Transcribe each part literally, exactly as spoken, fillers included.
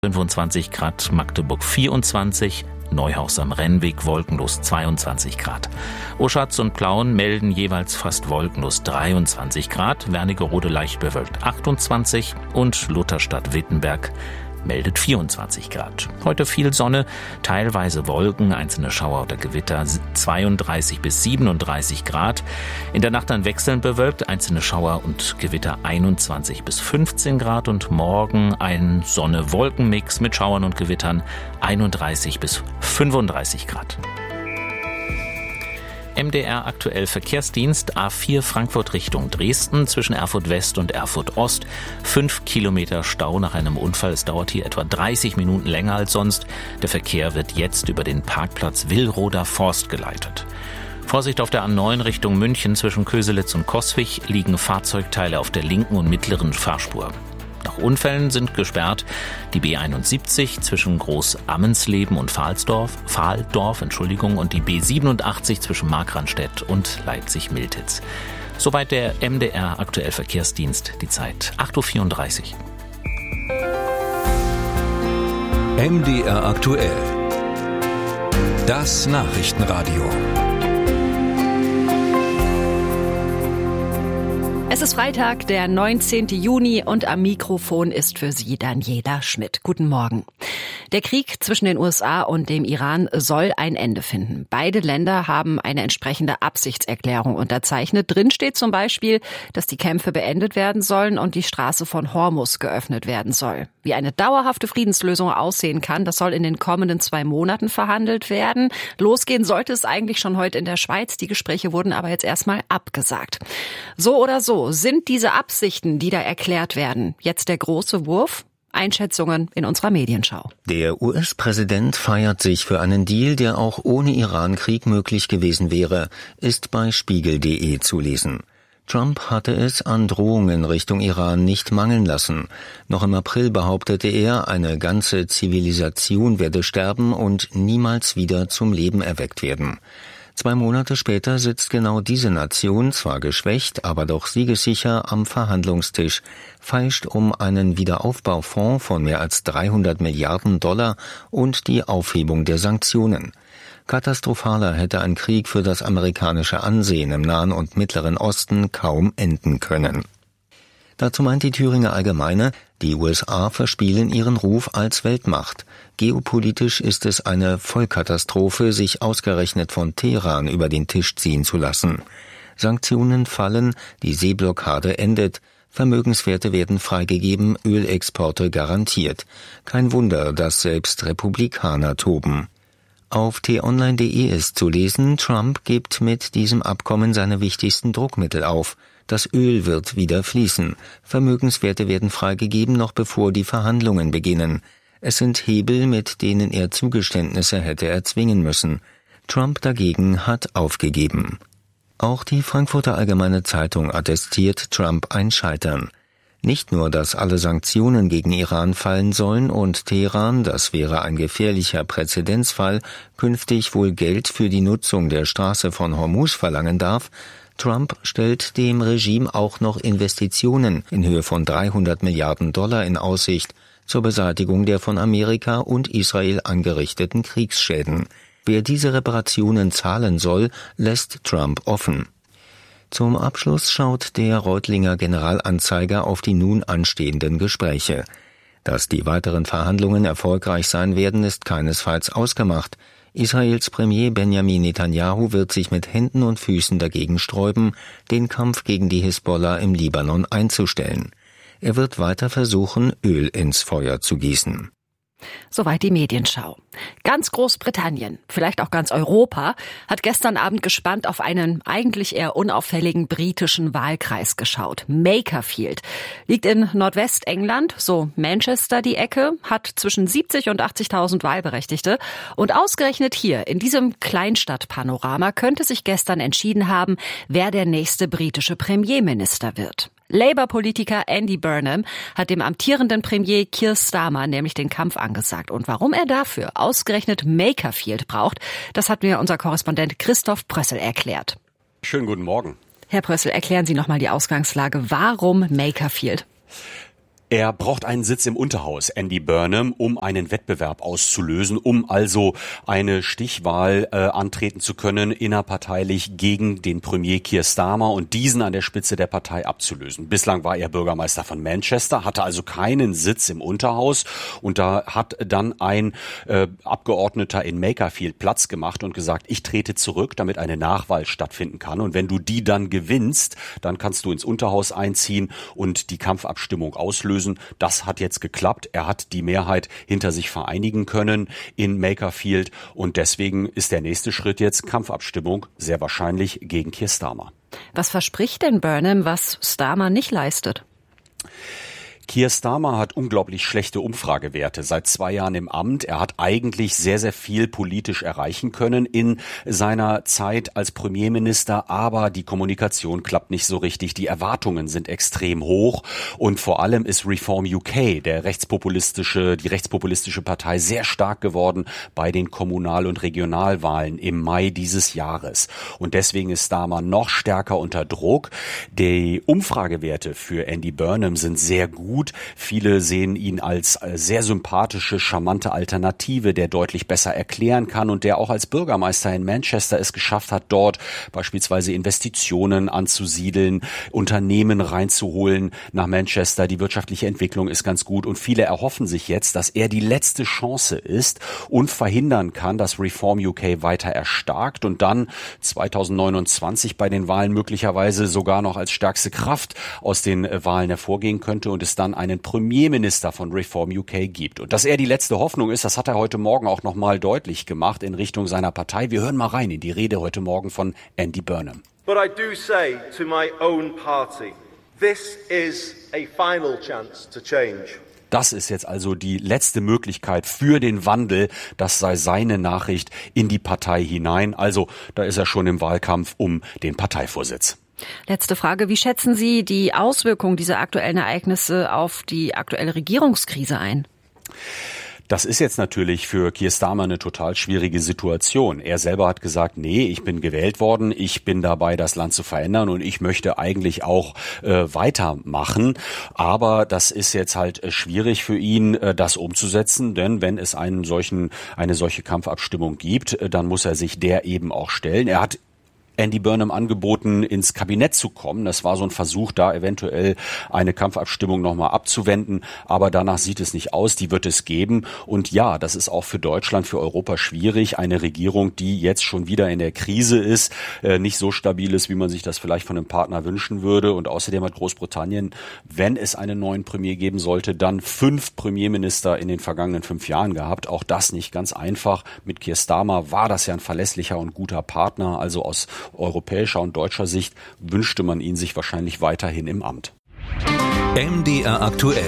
fünfundzwanzig Grad, Magdeburg vierundzwanzig, Neuhaus am Rennweg wolkenlos zweiundzwanzig Grad. Oschatz und Plauen melden jeweils fast wolkenlos dreiundzwanzig Grad, Wernigerode leicht bewölkt achtundzwanzig und Lutherstadt-Wittenberg meldet vierundzwanzig Grad. Heute viel Sonne, teilweise Wolken, einzelne Schauer oder Gewitter, zweiunddreißig bis siebenunddreißig Grad. In der Nacht dann wechselnd bewölkt, einzelne Schauer und Gewitter einundzwanzig bis fünfzehn Grad und morgen ein Sonne-Wolken-Mix mit Schauern und Gewittern einunddreißig bis fünfunddreißig Grad. M D R aktuell Verkehrsdienst A vier Frankfurt Richtung Dresden zwischen Erfurt West und Erfurt Ost. Fünf Kilometer Stau nach einem Unfall. Es dauert hier etwa dreißig Minuten länger als sonst. Der Verkehr wird jetzt über den Parkplatz Willroder Forst geleitet. Vorsicht auf der A neun Richtung München zwischen Köselitz und Coswig liegen Fahrzeugteile auf der linken und mittleren Fahrspur. Nach Unfällen sind gesperrt die B einundsiebzig zwischen Groß-Ammensleben und Pfahldorf, Pfahldorf, Entschuldigung, und die B siebenundachtzig zwischen Markranstädt und Leipzig-Miltitz. Soweit der M D R aktuell Verkehrsdienst. Die Zeit acht Uhr vierunddreißig. M D R aktuell. Das Nachrichtenradio. Es ist Freitag, der neunzehnten Juni, und am Mikrofon ist für Sie Daniela Schmidt. Guten Morgen. Der Krieg zwischen den U S A und dem Iran soll ein Ende finden. Beide Länder haben eine entsprechende Absichtserklärung unterzeichnet. Drin steht zum Beispiel, dass die Kämpfe beendet werden sollen und die Straße von Hormuz geöffnet werden soll. Wie eine dauerhafte Friedenslösung aussehen kann, das soll in den kommenden zwei Monaten verhandelt werden. Losgehen sollte es eigentlich schon heute in der Schweiz. Die Gespräche wurden aber jetzt erstmal abgesagt. So oder so, sind diese Absichten, die da erklärt werden, jetzt der große Wurf? Einschätzungen in unserer Medienschau. Der U S-Präsident feiert sich für einen Deal, der auch ohne Irankrieg möglich gewesen wäre, ist bei Spiegel punkt de zu lesen. Trump hatte es an Drohungen Richtung Iran nicht mangeln lassen. Noch im April behauptete er, eine ganze Zivilisation werde sterben und niemals wieder zum Leben erweckt werden. Zwei Monate später sitzt genau diese Nation, zwar geschwächt, aber doch siegessicher am Verhandlungstisch, feilscht um einen Wiederaufbaufonds von mehr als dreihundert Milliarden Dollar und die Aufhebung der Sanktionen. Katastrophaler hätte ein Krieg für das amerikanische Ansehen im Nahen und Mittleren Osten kaum enden können. Dazu meint die Thüringer Allgemeine, die U S A verspielen ihren Ruf als Weltmacht. Geopolitisch ist es eine Vollkatastrophe, sich ausgerechnet von Teheran über den Tisch ziehen zu lassen. Sanktionen fallen, die Seeblockade endet, Vermögenswerte werden freigegeben, Ölexporte garantiert. Kein Wunder, dass selbst Republikaner toben. Auf t online punkt de ist zu lesen, Trump gibt mit diesem Abkommen seine wichtigsten Druckmittel auf. Das Öl wird wieder fließen. Vermögenswerte werden freigegeben, noch bevor die Verhandlungen beginnen. Es sind Hebel, mit denen er Zugeständnisse hätte erzwingen müssen. Trump dagegen hat aufgegeben. Auch die Frankfurter Allgemeine Zeitung attestiert Trump ein Scheitern. Nicht nur, dass alle Sanktionen gegen Iran fallen sollen und Teheran, das wäre ein gefährlicher Präzedenzfall, künftig wohl Geld für die Nutzung der Straße von Hormuz verlangen darf, Trump stellt dem Regime auch noch Investitionen in Höhe von dreihundert Milliarden Dollar in Aussicht zur Beseitigung der von Amerika und Israel angerichteten Kriegsschäden. Wer diese Reparationen zahlen soll, lässt Trump offen. Zum Abschluss schaut der Reutlinger Generalanzeiger auf die nun anstehenden Gespräche. Dass die weiteren Verhandlungen erfolgreich sein werden, ist keinesfalls ausgemacht. Israels Premier Benjamin Netanyahu wird sich mit Händen und Füßen dagegen sträuben, den Kampf gegen die Hisbollah im Libanon einzustellen. Er wird weiter versuchen, Öl ins Feuer zu gießen. Soweit die Medienschau. Ganz Großbritannien, vielleicht auch ganz Europa, hat gestern Abend gespannt auf einen eigentlich eher unauffälligen britischen Wahlkreis geschaut. Makerfield liegt in Nordwestengland, so Manchester die Ecke, hat zwischen siebzig und achtzigtausend Wahlberechtigte. Und ausgerechnet hier, in diesem Kleinstadtpanorama, könnte sich gestern entschieden haben, wer der nächste britische Premierminister wird. Labour-Politiker Andy Burnham hat dem amtierenden Premier Keir Starmer nämlich den Kampf angesagt. Und warum er dafür ausgerechnet Makerfield braucht, das hat mir unser Korrespondent Christoph Prössel erklärt. Schönen guten Morgen. Herr Prössel, erklären Sie nochmal die Ausgangslage. Warum Makerfield? Er braucht einen Sitz im Unterhaus, Andy Burnham, um einen Wettbewerb auszulösen, um also eine Stichwahl äh, antreten zu können, innerparteilich gegen den Premier Keir Starmer und diesen an der Spitze der Partei abzulösen. Bislang war er Bürgermeister von Manchester, hatte also keinen Sitz im Unterhaus und da hat dann ein äh, Abgeordneter in Makerfield Platz gemacht und gesagt, ich trete zurück, damit eine Nachwahl stattfinden kann und wenn du die dann gewinnst, dann kannst du ins Unterhaus einziehen und die Kampfabstimmung auslösen. Das hat jetzt geklappt. Er hat die Mehrheit hinter sich vereinigen können in Makerfield und deswegen ist der nächste Schritt jetzt Kampfabstimmung, sehr wahrscheinlich gegen Keir Starmer. Was verspricht denn Burnham, was Starmer nicht leistet? Keir Starmer hat unglaublich schlechte Umfragewerte seit zwei Jahren im Amt. Er hat eigentlich sehr, sehr viel politisch erreichen können in seiner Zeit als Premierminister, aber die Kommunikation klappt nicht so richtig. Die Erwartungen sind extrem hoch und vor allem ist Reform U K, der rechtspopulistische, die rechtspopulistische Partei, sehr stark geworden bei den Kommunal- und Regionalwahlen im Mai dieses Jahres. Und deswegen ist Starmer noch stärker unter Druck. Die Umfragewerte für Andy Burnham sind sehr gut. Viele sehen ihn als sehr sympathische, charmante Alternative, der deutlich besser erklären kann und der auch als Bürgermeister in Manchester es geschafft hat, dort beispielsweise Investitionen anzusiedeln, Unternehmen reinzuholen nach Manchester. Die wirtschaftliche Entwicklung ist ganz gut und viele erhoffen sich jetzt, dass er die letzte Chance ist und verhindern kann, dass Reform U K weiter erstarkt und dann zwanzig neunundzwanzig bei den Wahlen möglicherweise sogar noch als stärkste Kraft aus den Wahlen hervorgehen könnte und es dann einen Premierminister von Reform U K gibt. Und dass er die letzte Hoffnung ist, das hat er heute Morgen auch nochmal deutlich gemacht in Richtung seiner Partei. Wir hören mal rein in die Rede heute Morgen von Andy Burnham. But I do say to my own party, this is a final chance to change. Das ist jetzt also die letzte Möglichkeit für den Wandel. Das sei seine Nachricht in die Partei hinein. Also da ist er schon im Wahlkampf um den Parteivorsitz. Letzte Frage. Wie schätzen Sie die Auswirkungen dieser aktuellen Ereignisse auf die aktuelle Regierungskrise ein? Das ist jetzt natürlich für Keir Starmer eine total schwierige Situation. Er selber hat gesagt, nee, ich bin gewählt worden, ich bin dabei, das Land zu verändern und ich möchte eigentlich auch äh, weitermachen. Aber das ist jetzt halt äh, schwierig für ihn, äh, das umzusetzen, denn wenn es einen solchen, eine solche Kampfabstimmung gibt, äh, dann muss er sich der eben auch stellen. Er hat Andy Burnham angeboten, ins Kabinett zu kommen. Das war so ein Versuch, da eventuell eine Kampfabstimmung nochmal abzuwenden. Aber danach sieht es nicht aus. Die wird es geben. Und ja, das ist auch für Deutschland, für Europa schwierig. Eine Regierung, die jetzt schon wieder in der Krise ist, äh, nicht so stabil ist, wie man sich das vielleicht von einem Partner wünschen würde. Und außerdem hat Großbritannien, wenn es einen neuen Premier geben sollte, dann fünf Premierminister in den vergangenen fünf Jahren gehabt. Auch das nicht ganz einfach. Mit Keir Starmer war das ja ein verlässlicher und guter Partner. Also aus europäischer und deutscher Sicht wünschte man ihn sich wahrscheinlich weiterhin im Amt. M D R aktuell.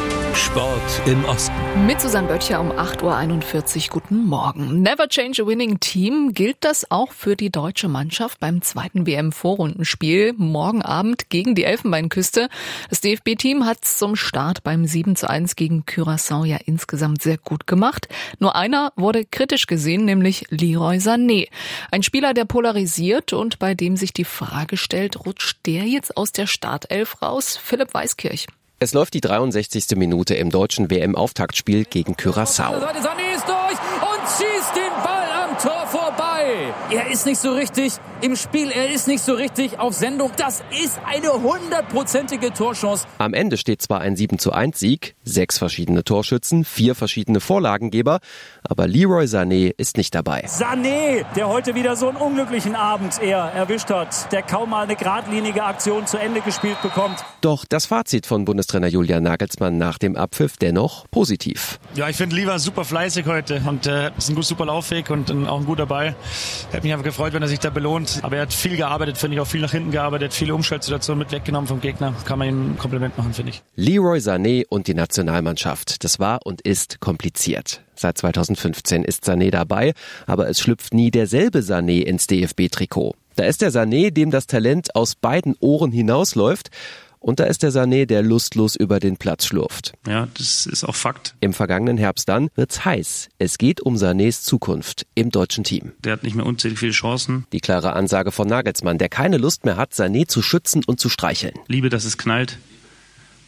Sport im Osten. Mit Susanne Böttcher um acht Uhr einundvierzig. Guten Morgen. Never change a winning team. Gilt das auch für die deutsche Mannschaft beim zweiten W M-Vorrundenspiel morgen Abend gegen die Elfenbeinküste? Das D F B-Team hat es zum Start beim sieben zu eins gegen Curaçao ja insgesamt sehr gut gemacht. Nur einer wurde kritisch gesehen, nämlich Leroy Sané. Ein Spieler, der polarisiert und bei dem sich die Frage stellt, rutscht der jetzt aus der Startelf raus? Philipp Weiskirch. Es läuft die dreiundsechzigste Minute im deutschen W M-Auftaktspiel gegen Curaçao. Sané ist durch und schießt den Ball am Tor vorbei. Er ist nicht so richtig im Spiel, er ist nicht so richtig auf Sendung. Das ist eine hundertprozentige Torchance. Am Ende steht zwar ein sieben zu eins Sieg, sechs verschiedene Torschützen, vier verschiedene Vorlagengeber, aber Leroy Sané ist nicht dabei. Sané, der heute wieder so einen unglücklichen Abend eher erwischt hat, der kaum mal eine geradlinige Aktion zu Ende gespielt bekommt. Doch das Fazit von Bundestrainer Julian Nagelsmann nach dem Abpfiff dennoch positiv. Ja, ich finde Leroy super fleißig heute und äh, ist ein gut, super Laufweg und äh, auch ein guter Ball. Hätte mich einfach gefreut, wenn er sich da belohnt. Aber er hat viel gearbeitet, finde ich, auch viel nach hinten gearbeitet, viele Umschaltsituationen mit weggenommen vom Gegner. Kann man ihm ein Kompliment machen, finde ich. Leroy Sané und die Nationalmannschaft, das war und ist kompliziert. Seit zweitausendfünfzehn ist Sané dabei, aber es schlüpft nie derselbe Sané ins D F B-Trikot. Da ist der Sané, dem das Talent aus beiden Ohren hinausläuft. Und da ist der Sané, der lustlos über den Platz schlurft. Ja, das ist auch Fakt. Im vergangenen Herbst dann wird's heiß. Es geht um Sanés Zukunft im deutschen Team. Der hat nicht mehr unzählig viele Chancen. Die klare Ansage von Nagelsmann, der keine Lust mehr hat, Sané zu schützen und zu streicheln. Liebe, dass es knallt.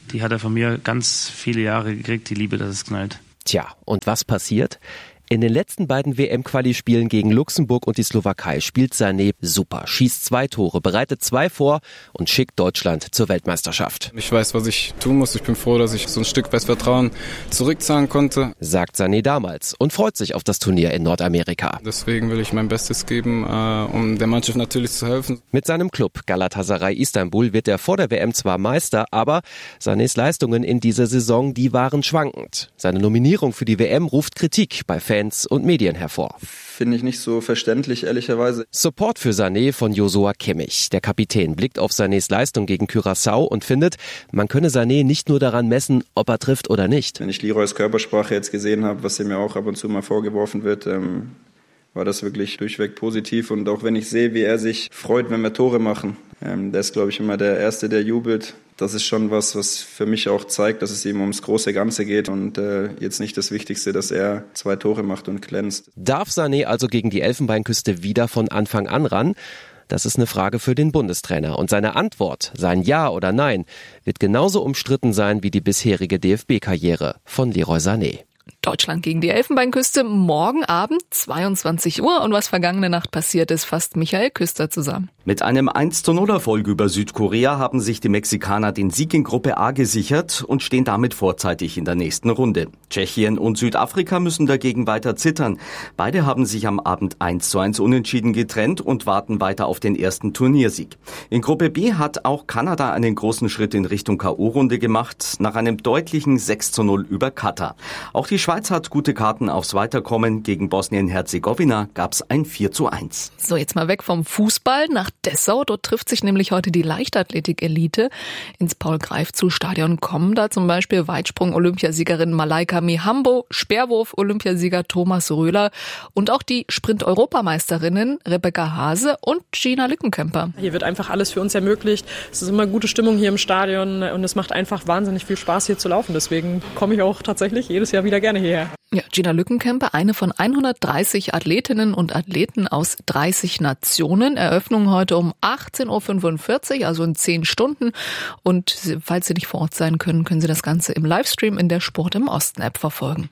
Die hat er von mir ganz viele Jahre gekriegt, die Liebe, dass es knallt. Tja, und was passiert? In den letzten beiden W M-Quali-Spielen gegen Luxemburg und die Slowakei spielt Sané super, schießt zwei Tore, bereitet zwei vor und schickt Deutschland zur Weltmeisterschaft. Ich weiß, was ich tun muss. Ich bin froh, dass ich so ein Stück weit Vertrauen zurückzahlen konnte. Sagt Sané damals und freut sich auf das Turnier in Nordamerika. Deswegen will ich mein Bestes geben, um der Mannschaft natürlich zu helfen. Mit seinem Club Galatasaray Istanbul wird er vor der W M zwar Meister, aber Sanés Leistungen in dieser Saison, die waren schwankend. Seine Nominierung für die W M ruft Kritik bei Fans und Medien hervor. Finde ich nicht so verständlich, ehrlicherweise. Support für Sané von Joshua Kimmich. Der Kapitän blickt auf Sanés Leistung gegen Curaçao und findet, man könne Sané nicht nur daran messen, ob er trifft oder nicht. Wenn ich Leroys Körpersprache jetzt gesehen habe, was ihm ja auch ab und zu mal vorgeworfen wird, ähm, war das wirklich durchweg positiv. Und auch wenn ich sehe, wie er sich freut, wenn wir Tore machen, ähm, der ist, glaube ich, immer der Erste, der jubelt. Das ist schon was, was für mich auch zeigt, dass es ihm ums große Ganze geht und äh, jetzt nicht das Wichtigste, dass er zwei Tore macht und glänzt. Darf Sané also gegen die Elfenbeinküste wieder von Anfang an ran? Das ist eine Frage für den Bundestrainer. Und seine Antwort, sein Ja oder Nein, wird genauso umstritten sein wie die bisherige D F B-Karriere von Leroy Sané. Deutschland gegen die Elfenbeinküste morgen Abend zweiundzwanzig Uhr. Und was vergangene Nacht passiert ist, fasst Michael Küster zusammen. Mit einem eins zu null Erfolg über Südkorea haben sich die Mexikaner den Sieg in Gruppe A gesichert und stehen damit vorzeitig in der nächsten Runde. Tschechien und Südafrika müssen dagegen weiter zittern. Beide haben sich am Abend eins zu eins unentschieden getrennt und warten weiter auf den ersten Turniersieg. In Gruppe B hat auch Kanada einen großen Schritt in Richtung K O-Runde gemacht, nach einem deutlichen sechs zu null über Katar. Auch die Schweiz hat gute Karten aufs Weiterkommen. Gegen Bosnien-Herzegowina gab's ein vier zu eins. So, jetzt mal weg vom Fußball nach Dessau. Dort trifft sich nämlich heute die Leichtathletik-Elite. Ins Paul-Greifzu-Stadion kommen da zum Beispiel Weitsprung-Olympiasiegerin Malaika Mihambo, Speerwurf-Olympiasieger Thomas Röhler und auch die Sprint-Europameisterinnen Rebecca Hase und Gina Lückenkämper. Hier wird einfach alles für uns ermöglicht. Es ist immer gute Stimmung hier im Stadion und es macht einfach wahnsinnig viel Spaß, hier zu laufen. Deswegen komme ich auch tatsächlich jedes Jahr wieder gerne hierher. Ja, Gina Lückenkämper, eine von hundertdreißig Athletinnen und Athleten aus dreißig Nationen. Eröffnung heute um achtzehn Uhr fünfundvierzig, also in zehn Stunden. Und falls Sie nicht vor Ort sein können, können Sie das Ganze im Livestream in der Sport im Osten App verfolgen.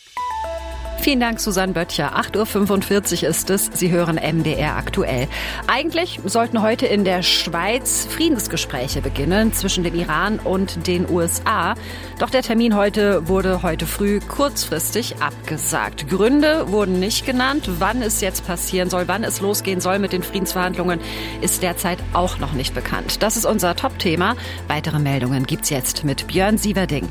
Vielen Dank, Susanne Böttcher. acht Uhr fünfundvierzig ist es. Sie hören M D R aktuell. Eigentlich sollten heute in der Schweiz Friedensgespräche beginnen zwischen dem Iran und den U S A. Doch der Termin heute wurde heute früh kurzfristig abgesagt. Gründe wurden nicht genannt. Wann es jetzt passieren soll, wann es losgehen soll mit den Friedensverhandlungen, ist derzeit auch noch nicht bekannt. Das ist unser Top-Thema. Weitere Meldungen gibt's jetzt mit Björn Sieverding.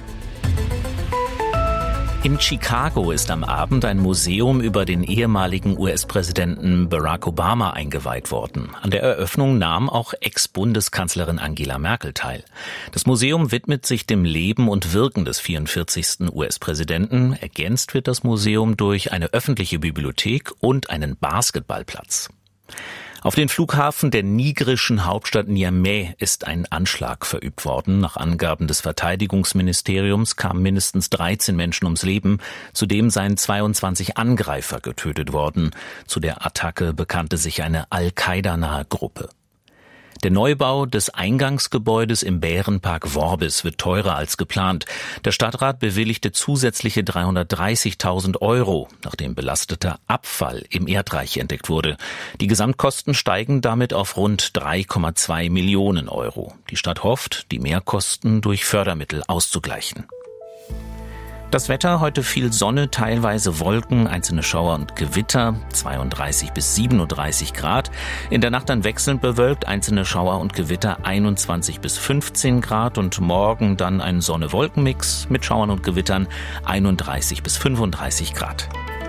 In Chicago ist am Abend ein Museum über den ehemaligen U S-Präsidenten Barack Obama eingeweiht worden. An der Eröffnung nahm auch Ex-Bundeskanzlerin Angela Merkel teil. Das Museum widmet sich dem Leben und Wirken des vierundvierzigsten U S-Präsidenten. Ergänzt wird das Museum durch eine öffentliche Bibliothek und einen Basketballplatz. Auf den Flughafen der nigerischen Hauptstadt Niamey ist ein Anschlag verübt worden. Nach Angaben des Verteidigungsministeriums kamen mindestens dreizehn Menschen ums Leben. Zudem seien zweiundzwanzig Angreifer getötet worden. Zu der Attacke bekannte sich eine Al-Qaida-nahe Gruppe. Der Neubau des Eingangsgebäudes im Bärenpark Worbis wird teurer als geplant. Der Stadtrat bewilligte zusätzliche dreihundertdreißigtausend Euro, nachdem belasteter Abfall im Erdreich entdeckt wurde. Die Gesamtkosten steigen damit auf rund drei Komma zwei Millionen Euro. Die Stadt hofft, die Mehrkosten durch Fördermittel auszugleichen. Das Wetter, heute viel Sonne, teilweise Wolken, einzelne Schauer und Gewitter, zweiunddreißig bis siebenunddreißig Grad. In der Nacht dann wechselnd bewölkt, einzelne Schauer und Gewitter, einundzwanzig bis fünfzehn Grad. Und morgen dann ein Sonne-Wolken-Mix mit Schauern und Gewittern, einunddreißig bis fünfunddreißig Grad.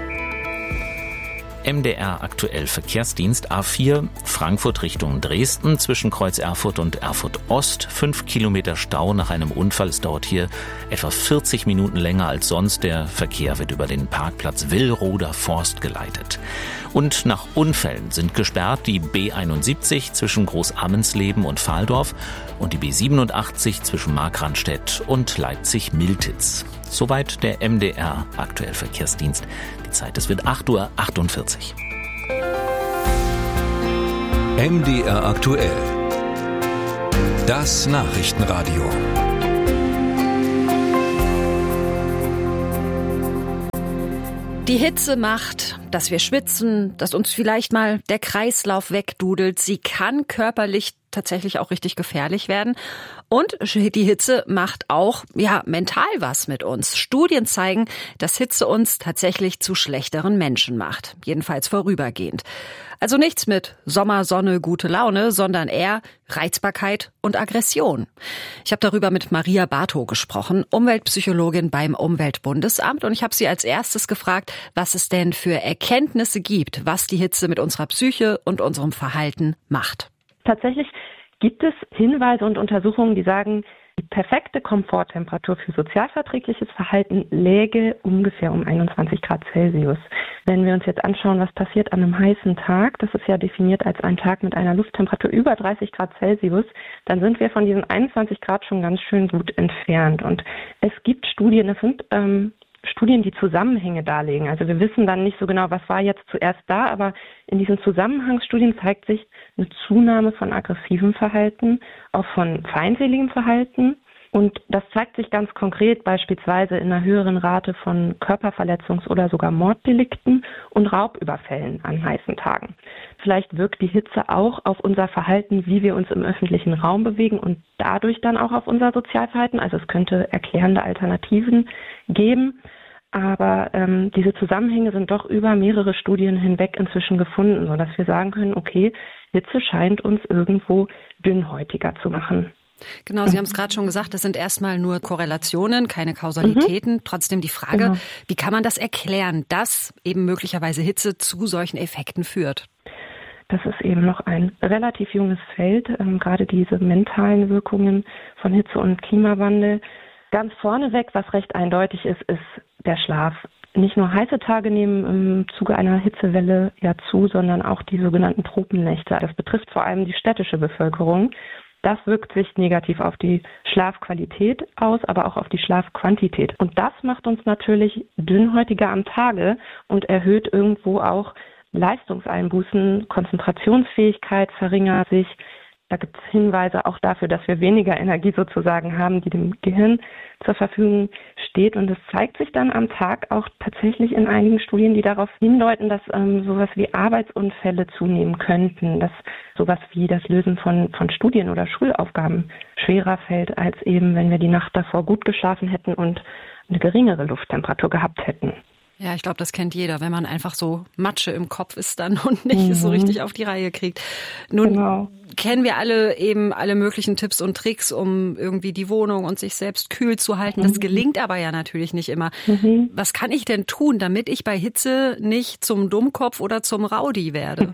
M D R aktuell Verkehrsdienst A vier, Frankfurt Richtung Dresden, zwischen Kreuz Erfurt und Erfurt Ost. Fünf Kilometer Stau nach einem Unfall. Es dauert hier etwa vierzig Minuten länger als sonst. Der Verkehr wird über den Parkplatz Willroder Forst geleitet. Und nach Unfällen sind gesperrt die B einundsiebzig zwischen Großammensleben und Valdorf und die B siebenundachtzig zwischen Markranstädt und Leipzig-Miltitz. Soweit der M D R aktuell Verkehrsdienst. Die Zeit, es wird acht Uhr achtundvierzig. M D R aktuell. Das Nachrichtenradio. Die Hitze macht, dass wir schwitzen, dass uns vielleicht mal der Kreislauf wegdudelt. Sie kann körperlich tatsächlich auch richtig gefährlich werden. Und die Hitze macht auch, ja, mental was mit uns. Studien zeigen, dass Hitze uns tatsächlich zu schlechteren Menschen macht. Jedenfalls vorübergehend. Also nichts mit Sommer, Sonne, gute Laune, sondern eher Reizbarkeit und Aggression. Ich habe darüber mit Maria Bartow gesprochen, Umweltpsychologin beim Umweltbundesamt. Und ich habe sie als erstes gefragt, was es denn für Erkenntnisse gibt, was die Hitze mit unserer Psyche und unserem Verhalten macht. Tatsächlich gibt es Hinweise und Untersuchungen, die sagen, die perfekte Komforttemperatur für sozialverträgliches Verhalten läge ungefähr um einundzwanzig Grad Celsius. Wenn wir uns jetzt anschauen, was passiert an einem heißen Tag, das ist ja definiert als ein Tag mit einer Lufttemperatur über dreißig Grad Celsius, dann sind wir von diesen einundzwanzig Grad schon ganz schön gut entfernt. Und es gibt Studien, es sind ähm, Studien, die Zusammenhänge darlegen. Also wir wissen dann nicht so genau, was war jetzt zuerst da, aber in diesen Zusammenhangsstudien zeigt sich eine Zunahme von aggressivem Verhalten, auch von feindseligem Verhalten. Und das zeigt sich ganz konkret beispielsweise in einer höheren Rate von Körperverletzungs- oder sogar Morddelikten und Raubüberfällen an heißen Tagen. Vielleicht wirkt die Hitze auch auf unser Verhalten, wie wir uns im öffentlichen Raum bewegen und dadurch dann auch auf unser Sozialverhalten. Also es könnte erklärende Alternativen geben. Aber ähm, diese Zusammenhänge sind doch über mehrere Studien hinweg inzwischen gefunden, sodass wir sagen können, okay, Hitze scheint uns irgendwo dünnhäutiger zu machen. Genau, Sie haben es gerade schon gesagt, das sind erstmal nur Korrelationen, keine Kausalitäten. Mhm. Trotzdem die Frage, genau. Wie kann man das erklären, dass eben möglicherweise Hitze zu solchen Effekten führt? Das ist eben noch ein relativ junges Feld, ähm, gerade diese mentalen Wirkungen von Hitze und Klimawandel. Ganz vorneweg, was recht eindeutig ist, ist der Schlaf. Nicht nur heiße Tage nehmen im Zuge einer Hitzewelle ja zu, sondern auch die sogenannten Tropennächte. Das betrifft vor allem die städtische Bevölkerung. Das wirkt sich negativ auf die Schlafqualität aus, aber auch auf die Schlafquantität. Und das macht uns natürlich dünnhäutiger am Tage und erhöht irgendwo auch Leistungseinbußen, Konzentrationsfähigkeit verringert sich. Da gibt es Hinweise auch dafür, dass wir weniger Energie sozusagen haben, die dem Gehirn zur Verfügung steht. Und es zeigt sich dann am Tag auch tatsächlich in einigen Studien, die darauf hindeuten, dass ähm, sowas wie Arbeitsunfälle zunehmen könnten, dass sowas wie das Lösen von, von Studien- oder Schulaufgaben schwerer fällt, als eben, wenn wir die Nacht davor gut geschlafen hätten und eine geringere Lufttemperatur gehabt hätten. Ja, ich glaube, das kennt jeder, wenn man einfach so Matsche im Kopf ist dann und nicht mhm. so richtig auf die Reihe kriegt. Nun genau. kennen wir alle eben alle möglichen Tipps und Tricks, um irgendwie die Wohnung und sich selbst kühl zu halten. Das gelingt aber ja natürlich nicht immer. Mhm. Was kann ich denn tun, damit ich bei Hitze nicht zum Dummkopf oder zum Rowdy werde?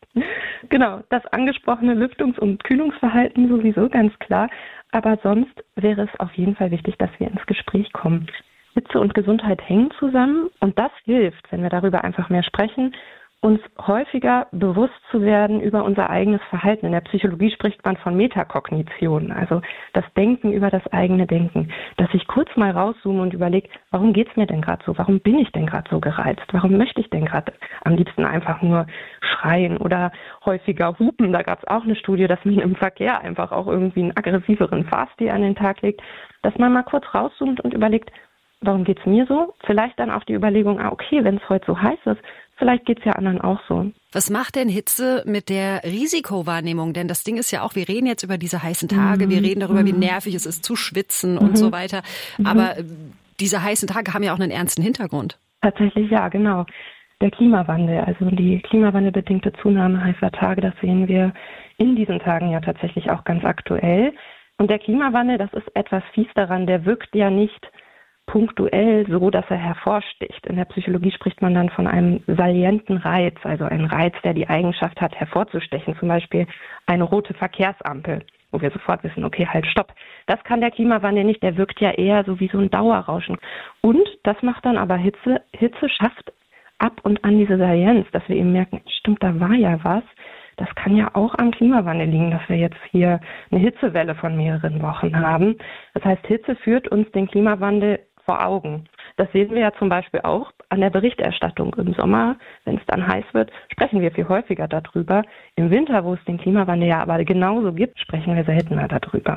Genau, das angesprochene Lüftungs- und Kühlungsverhalten sowieso ganz klar. Aber sonst wäre es auf jeden Fall wichtig, dass wir ins Gespräch kommen. Hitze und Gesundheit hängen zusammen und das hilft, wenn wir darüber einfach mehr sprechen, uns häufiger bewusst zu werden über unser eigenes Verhalten. In der Psychologie spricht man von Metakognition, also das Denken über das eigene Denken. Dass ich kurz mal rauszoome und überlege, warum geht's mir denn gerade so? Warum bin ich denn gerade so gereizt? Warum möchte ich denn gerade am liebsten einfach nur schreien oder häufiger hupen? Da gab es auch eine Studie, dass man im Verkehr einfach auch irgendwie einen aggressiveren Fahrstil an den Tag legt. Dass man mal kurz rauszoomt und überlegt, warum geht's mir so? Vielleicht dann auch die Überlegung, ah, okay, wenn es heute so heiß ist, vielleicht geht's ja anderen auch so. Was macht denn Hitze mit der Risikowahrnehmung? Denn das Ding ist ja auch, wir reden jetzt über diese heißen Tage, mhm. wir reden darüber, wie nervig es ist zu schwitzen mhm. und so weiter. Aber mhm. diese heißen Tage haben ja auch einen ernsten Hintergrund. Tatsächlich ja, genau. Der Klimawandel, also die klimawandelbedingte Zunahme heißer Tage, das sehen wir in diesen Tagen ja tatsächlich auch ganz aktuell. Und der Klimawandel, das ist etwas fies daran, der wirkt ja nicht punktuell so, dass er hervorsticht. In der Psychologie spricht man dann von einem salienten Reiz, also ein Reiz, der die Eigenschaft hat, hervorzustechen. Zum Beispiel eine rote Verkehrsampel, wo wir sofort wissen, okay, halt, stopp. Das kann der Klimawandel nicht, der wirkt ja eher so wie so ein Dauerrauschen. Und das macht dann aber Hitze. Hitze schafft ab und an diese Salienz, dass wir eben merken, stimmt, da war ja was. Das kann ja auch am Klimawandel liegen, dass wir jetzt hier eine Hitzewelle von mehreren Wochen haben. Das heißt, Hitze führt uns den Klimawandel vor Augen. Das sehen wir ja zum Beispiel auch an der Berichterstattung. Im Sommer, wenn es dann heiß wird, sprechen wir viel häufiger darüber. Im Winter, wo es den Klimawandel ja aber genauso gibt, sprechen wir seltener darüber.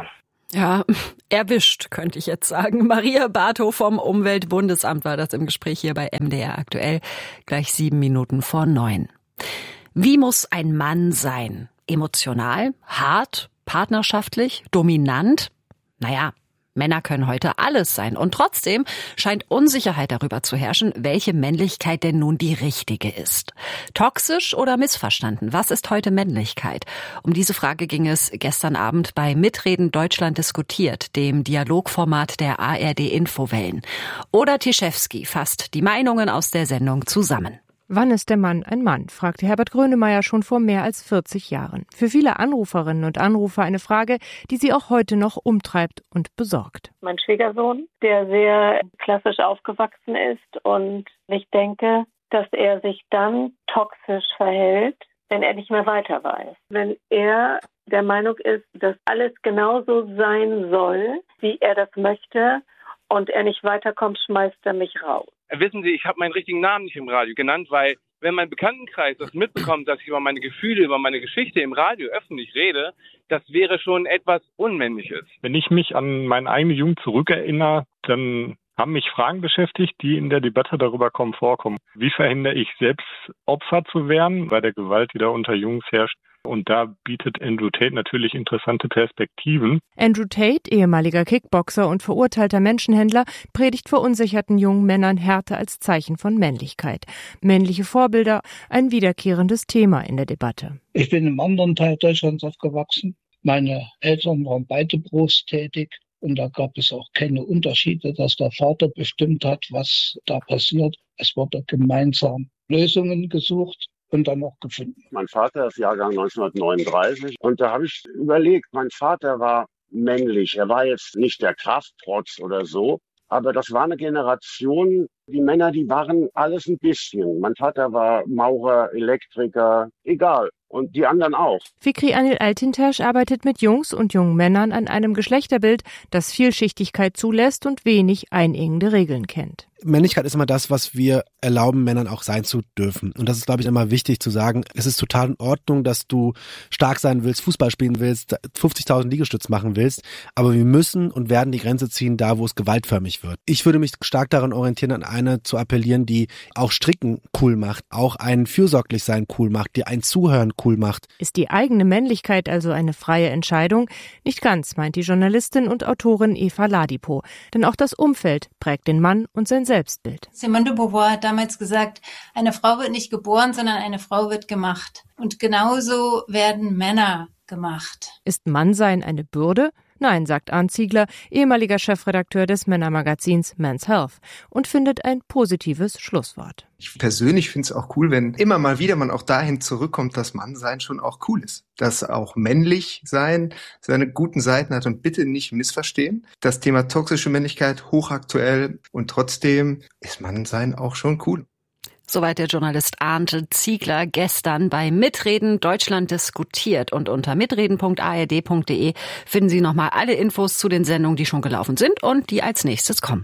Ja, erwischt, könnte ich jetzt sagen. Maria Bartow vom Umweltbundesamt war das im Gespräch hier bei M D R aktuell. Gleich sieben Minuten vor neun. Wie muss ein Mann sein? Emotional, hart, partnerschaftlich, dominant? Naja, Männer können heute alles sein. Und trotzdem scheint Unsicherheit darüber zu herrschen, welche Männlichkeit denn nun die richtige ist. Toxisch oder missverstanden? Was ist heute Männlichkeit? Um diese Frage ging es gestern Abend bei Mitreden Deutschland diskutiert, dem Dialogformat der A R D Infowellen. Oda Tischewski fasst die Meinungen aus der Sendung zusammen. Wann ist der Mann ein Mann? Fragte Herbert Grönemeyer schon vor mehr als vierzig Jahren. Für viele Anruferinnen und Anrufer eine Frage, die sie auch heute noch umtreibt und besorgt. Mein Schwiegersohn, der sehr klassisch aufgewachsen ist, und ich denke, dass er sich dann toxisch verhält, wenn er nicht mehr weiter weiß. Wenn er der Meinung ist, dass alles genauso sein soll, wie er das möchte, und er nicht weiterkommt, schmeißt er mich raus. Wissen Sie, ich habe meinen richtigen Namen nicht im Radio genannt, weil wenn mein Bekanntenkreis das mitbekommt, dass ich über meine Gefühle, über meine Geschichte im Radio öffentlich rede, das wäre schon etwas Unmännliches. Wenn ich mich an meine eigene Jugend zurückerinnere, dann haben mich Fragen beschäftigt, die in der Debatte darüber kommen, vorkommen. Wie verhindere ich selbst Opfer zu werden bei der Gewalt, die da unter Jungs herrscht? Und da bietet Andrew Tate natürlich interessante Perspektiven. Andrew Tate, ehemaliger Kickboxer und verurteilter Menschenhändler, predigt verunsicherten jungen Männern Härte als Zeichen von Männlichkeit. Männliche Vorbilder, ein wiederkehrendes Thema in der Debatte. Ich bin im anderen Teil Deutschlands aufgewachsen. Meine Eltern waren beide berufstätig. Und da gab es auch keine Unterschiede, dass der Vater bestimmt hat, was da passiert. Es wurde gemeinsam Lösungen gesucht und dann auch gefunden. Mein Vater ist Jahrgang neunzehnhundertneununddreißig und da habe ich überlegt, mein Vater war männlich. Er war jetzt nicht der Krafttrotz oder so, aber das war eine Generation, die Männer, die waren alles ein bisschen. Mein Vater war Maurer, Elektriker, egal. Und die anderen auch. Fikri Anil Altintasch arbeitet mit Jungs und jungen Männern an einem Geschlechterbild, das Vielschichtigkeit zulässt und wenig einengende Regeln kennt. Männlichkeit ist immer das, was wir erlauben, Männern auch sein zu dürfen. Und das ist, glaube ich, immer wichtig zu sagen. Es ist total in Ordnung, dass du stark sein willst, Fußball spielen willst, fünfzigtausend Liegestütz machen willst. Aber wir müssen und werden die Grenze ziehen, da wo es gewaltförmig wird. Ich würde mich stark daran orientieren, an eine zu appellieren, die auch Stricken cool macht, auch ein Fürsorglichsein cool macht, die ein Zuhören cool macht. Ist die eigene Männlichkeit also eine freie Entscheidung? Nicht ganz, meint die Journalistin und Autorin Eva Ladipo. Denn auch das Umfeld prägt den Mann und sein Selbstbild. Simone de Beauvoir hat damals gesagt, eine Frau wird nicht geboren, sondern eine Frau wird gemacht. Und genauso werden Männer gemacht. Ist Mannsein eine Bürde? Nein, sagt Arndt Ziegler, ehemaliger Chefredakteur des Männermagazins Men's Health, und findet ein positives Schlusswort. Ich persönlich finde es auch cool, wenn immer mal wieder man auch dahin zurückkommt, dass Mannsein schon auch cool ist. Dass auch männlich sein seine guten Seiten hat, und bitte nicht missverstehen. Das Thema toxische Männlichkeit hochaktuell, und trotzdem ist Mannsein auch schon cool. Soweit der Journalist Arndt Ziegler gestern bei Mitreden Deutschland diskutiert. Und unter mitreden punkt a r d punkt d e finden Sie nochmal alle Infos zu den Sendungen, die schon gelaufen sind und die als nächstes kommen.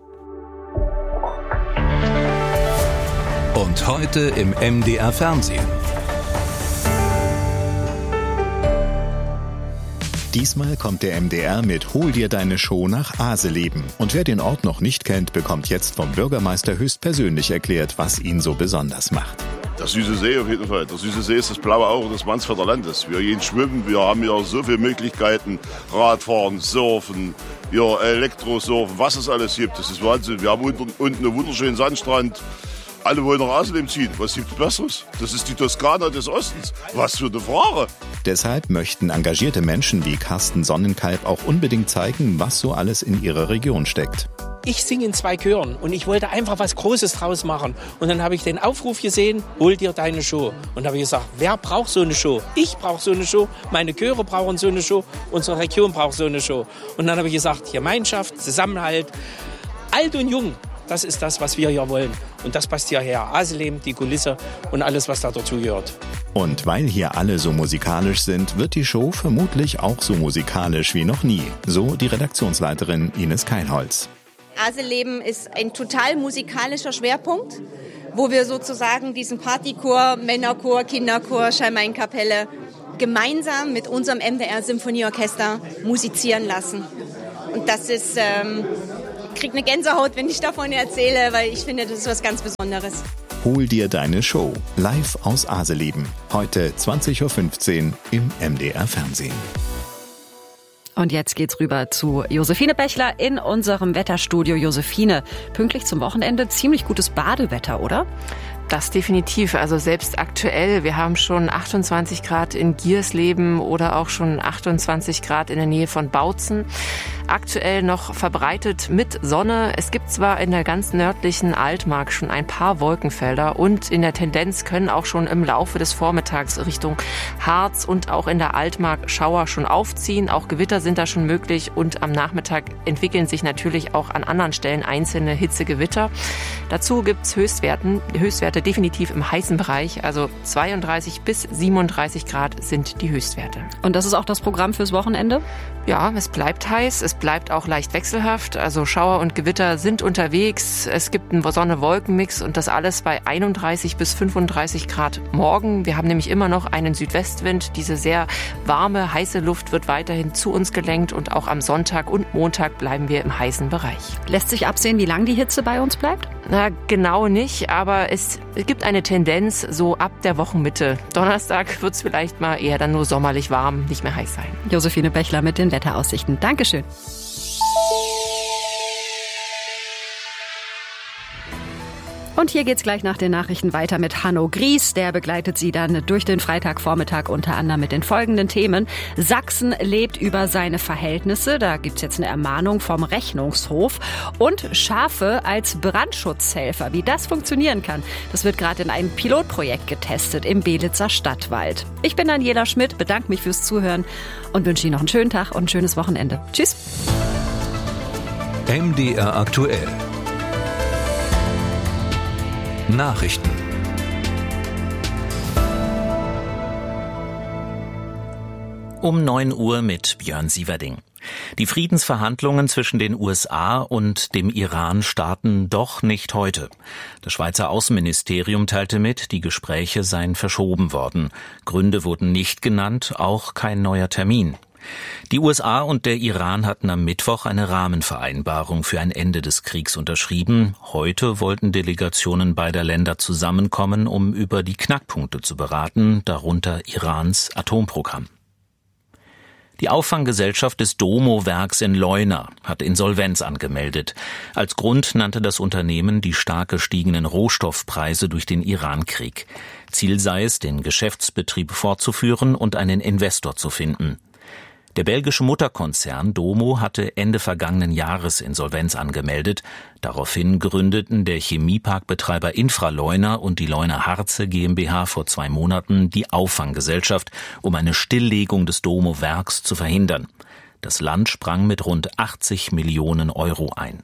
Und heute im M D R Fernsehen. Diesmal kommt der M D R mit Hol dir deine Show nach Aseleben. Und wer den Ort noch nicht kennt, bekommt jetzt vom Bürgermeister höchstpersönlich erklärt, was ihn so besonders macht. Der süße See auf jeden Fall. Der süße See ist das blaue Auge des Mansfelder Landes. Wir gehen schwimmen, wir haben hier so viele Möglichkeiten. Radfahren, Surfen, ja, Elektrosurfen, was es alles gibt. Das ist Wahnsinn. Wir haben unten, unten einen wunderschönen Sandstrand. Alle wollen nach Aseleben ziehen. Was gibt's Besseres? Das ist die Toskana des Ostens. Was für eine Frage. Deshalb möchten engagierte Menschen wie Carsten Sonnenkalb auch unbedingt zeigen, was so alles in ihrer Region steckt. Ich singe in zwei Chören und ich wollte einfach was Großes draus machen. Und dann habe ich den Aufruf gesehen, hol dir deine Show. Und da habe ich gesagt, wer braucht so eine Show? Ich brauche so eine Show, meine Chöre brauchen so eine Show, unsere Region braucht so eine Show. Und dann habe ich gesagt, Gemeinschaft, Zusammenhalt, alt und jung. Das ist das, was wir hier wollen. Und das passt hierher. Aseleben, die Kulisse und alles, was da dazugehört. Und weil hier alle so musikalisch sind, wird die Show vermutlich auch so musikalisch wie noch nie. So die Redaktionsleiterin Ines Keilholz. Aseleben ist ein total musikalischer Schwerpunkt, wo wir sozusagen diesen Partychor, Männerchor, Kinderchor, Schalmeinkapelle gemeinsam mit unserem M D R-Symphonieorchester musizieren lassen. Und das ist, ähm, ich kriege eine Gänsehaut, wenn ich davon erzähle, weil ich finde, das ist was ganz Besonderes. Hol dir deine Show live aus Aseleben. Heute zwanzig Uhr fünfzehn im M D R Fernsehen. Und jetzt geht's rüber zu Josephine Bechler in unserem Wetterstudio. Josephine, pünktlich zum Wochenende ziemlich gutes Badewetter, oder? Das definitiv. Also selbst aktuell, wir haben schon achtundzwanzig Grad in Giersleben oder auch schon achtundzwanzig Grad in der Nähe von Bautzen. Aktuell noch verbreitet mit Sonne. Es gibt zwar in der ganz nördlichen Altmark schon ein paar Wolkenfelder und in der Tendenz können auch schon im Laufe des Vormittags Richtung Harz und auch in der Altmark Schauer schon aufziehen. Auch Gewitter sind da schon möglich und am Nachmittag entwickeln sich natürlich auch an anderen Stellen einzelne Hitzegewitter. Dazu gibt's Höchstwerten, Höchstwerte definitiv im heißen Bereich, also zweiunddreißig bis siebenunddreißig Grad sind die Höchstwerte. Und das ist auch das Programm fürs Wochenende? Ja, es bleibt heiß, es bleibt auch leicht wechselhaft, also Schauer und Gewitter sind unterwegs, es gibt einen Sonne-Wolken-Mix und das alles bei einunddreißig bis fünfunddreißig Grad morgen. Wir haben nämlich immer noch einen Südwestwind, diese sehr warme, heiße Luft wird weiterhin zu uns gelenkt und auch am Sonntag und Montag bleiben wir im heißen Bereich. Lässt sich absehen, wie lange die Hitze bei uns bleibt? Na, genau nicht, aber es, es gibt eine Tendenz so ab der Wochenmitte. Donnerstag wird es vielleicht mal eher dann nur sommerlich warm, nicht mehr heiß sein. Josephine Bechler mit den Wetteraussichten. Dankeschön. Und hier geht's gleich nach den Nachrichten weiter mit Hanno Gries. Der begleitet Sie dann durch den Freitagvormittag unter anderem mit den folgenden Themen. Sachsen lebt über seine Verhältnisse. Da gibt's jetzt eine Ermahnung vom Rechnungshof. Und Schafe als Brandschutzhelfer. Wie das funktionieren kann, das wird gerade in einem Pilotprojekt getestet im Belitzer Stadtwald. Ich bin Daniela Schmidt, bedanke mich fürs Zuhören und wünsche Ihnen noch einen schönen Tag und ein schönes Wochenende. Tschüss. M D R aktuell. Nachrichten. Um neun Uhr mit Björn Sieverding. Die Friedensverhandlungen zwischen den U S A und dem Iran starten doch nicht heute. Das Schweizer Außenministerium teilte mit, die Gespräche seien verschoben worden. Gründe wurden nicht genannt, auch kein neuer Termin. Die U S A und der Iran hatten am Mittwoch eine Rahmenvereinbarung für ein Ende des Kriegs unterschrieben. Heute wollten Delegationen beider Länder zusammenkommen, um über die Knackpunkte zu beraten, darunter Irans Atomprogramm. Die Auffanggesellschaft des Domo-Werks in Leuna hat Insolvenz angemeldet. Als Grund nannte das Unternehmen die stark gestiegenen Rohstoffpreise durch den Irankrieg. Ziel sei es, den Geschäftsbetrieb fortzuführen und einen Investor zu finden. Der belgische Mutterkonzern Domo hatte Ende vergangenen Jahres Insolvenz angemeldet. Daraufhin gründeten der Chemieparkbetreiber Infraleuna und die Leuna Harze GmbH vor zwei Monaten die Auffanggesellschaft, um eine Stilllegung des Domo-Werks zu verhindern. Das Land sprang mit rund achtzig Millionen Euro ein.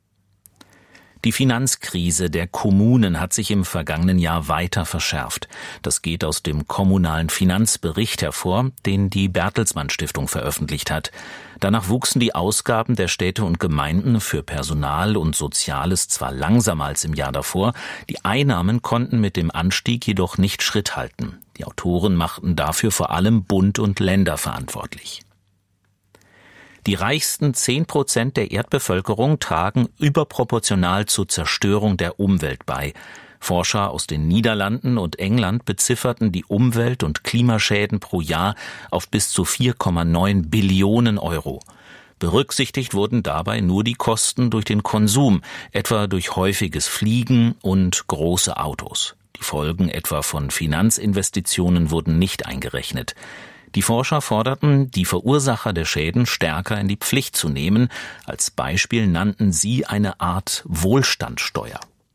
Die Finanzkrise der Kommunen hat sich im vergangenen Jahr weiter verschärft. Das geht aus dem kommunalen Finanzbericht hervor, den die Bertelsmann Stiftung veröffentlicht hat. Danach wuchsen die Ausgaben der Städte und Gemeinden für Personal und Soziales zwar langsamer als im Jahr davor, die Einnahmen konnten mit dem Anstieg jedoch nicht Schritt halten. Die Autoren machten dafür vor allem Bund und Länder verantwortlich. Die reichsten zehn Prozent der Erdbevölkerung tragen überproportional zur Zerstörung der Umwelt bei. Forscher aus den Niederlanden und England bezifferten die Umwelt- und Klimaschäden pro Jahr auf bis zu vier Komma neun Billionen Euro. Berücksichtigt wurden dabei nur die Kosten durch den Konsum, etwa durch häufiges Fliegen und große Autos. Die Folgen etwa von Finanzinvestitionen wurden nicht eingerechnet. Die Forscher forderten, die Verursacher der Schäden stärker in die Pflicht zu nehmen. Als Beispiel nannten sie eine Art Wohlstandssteuer.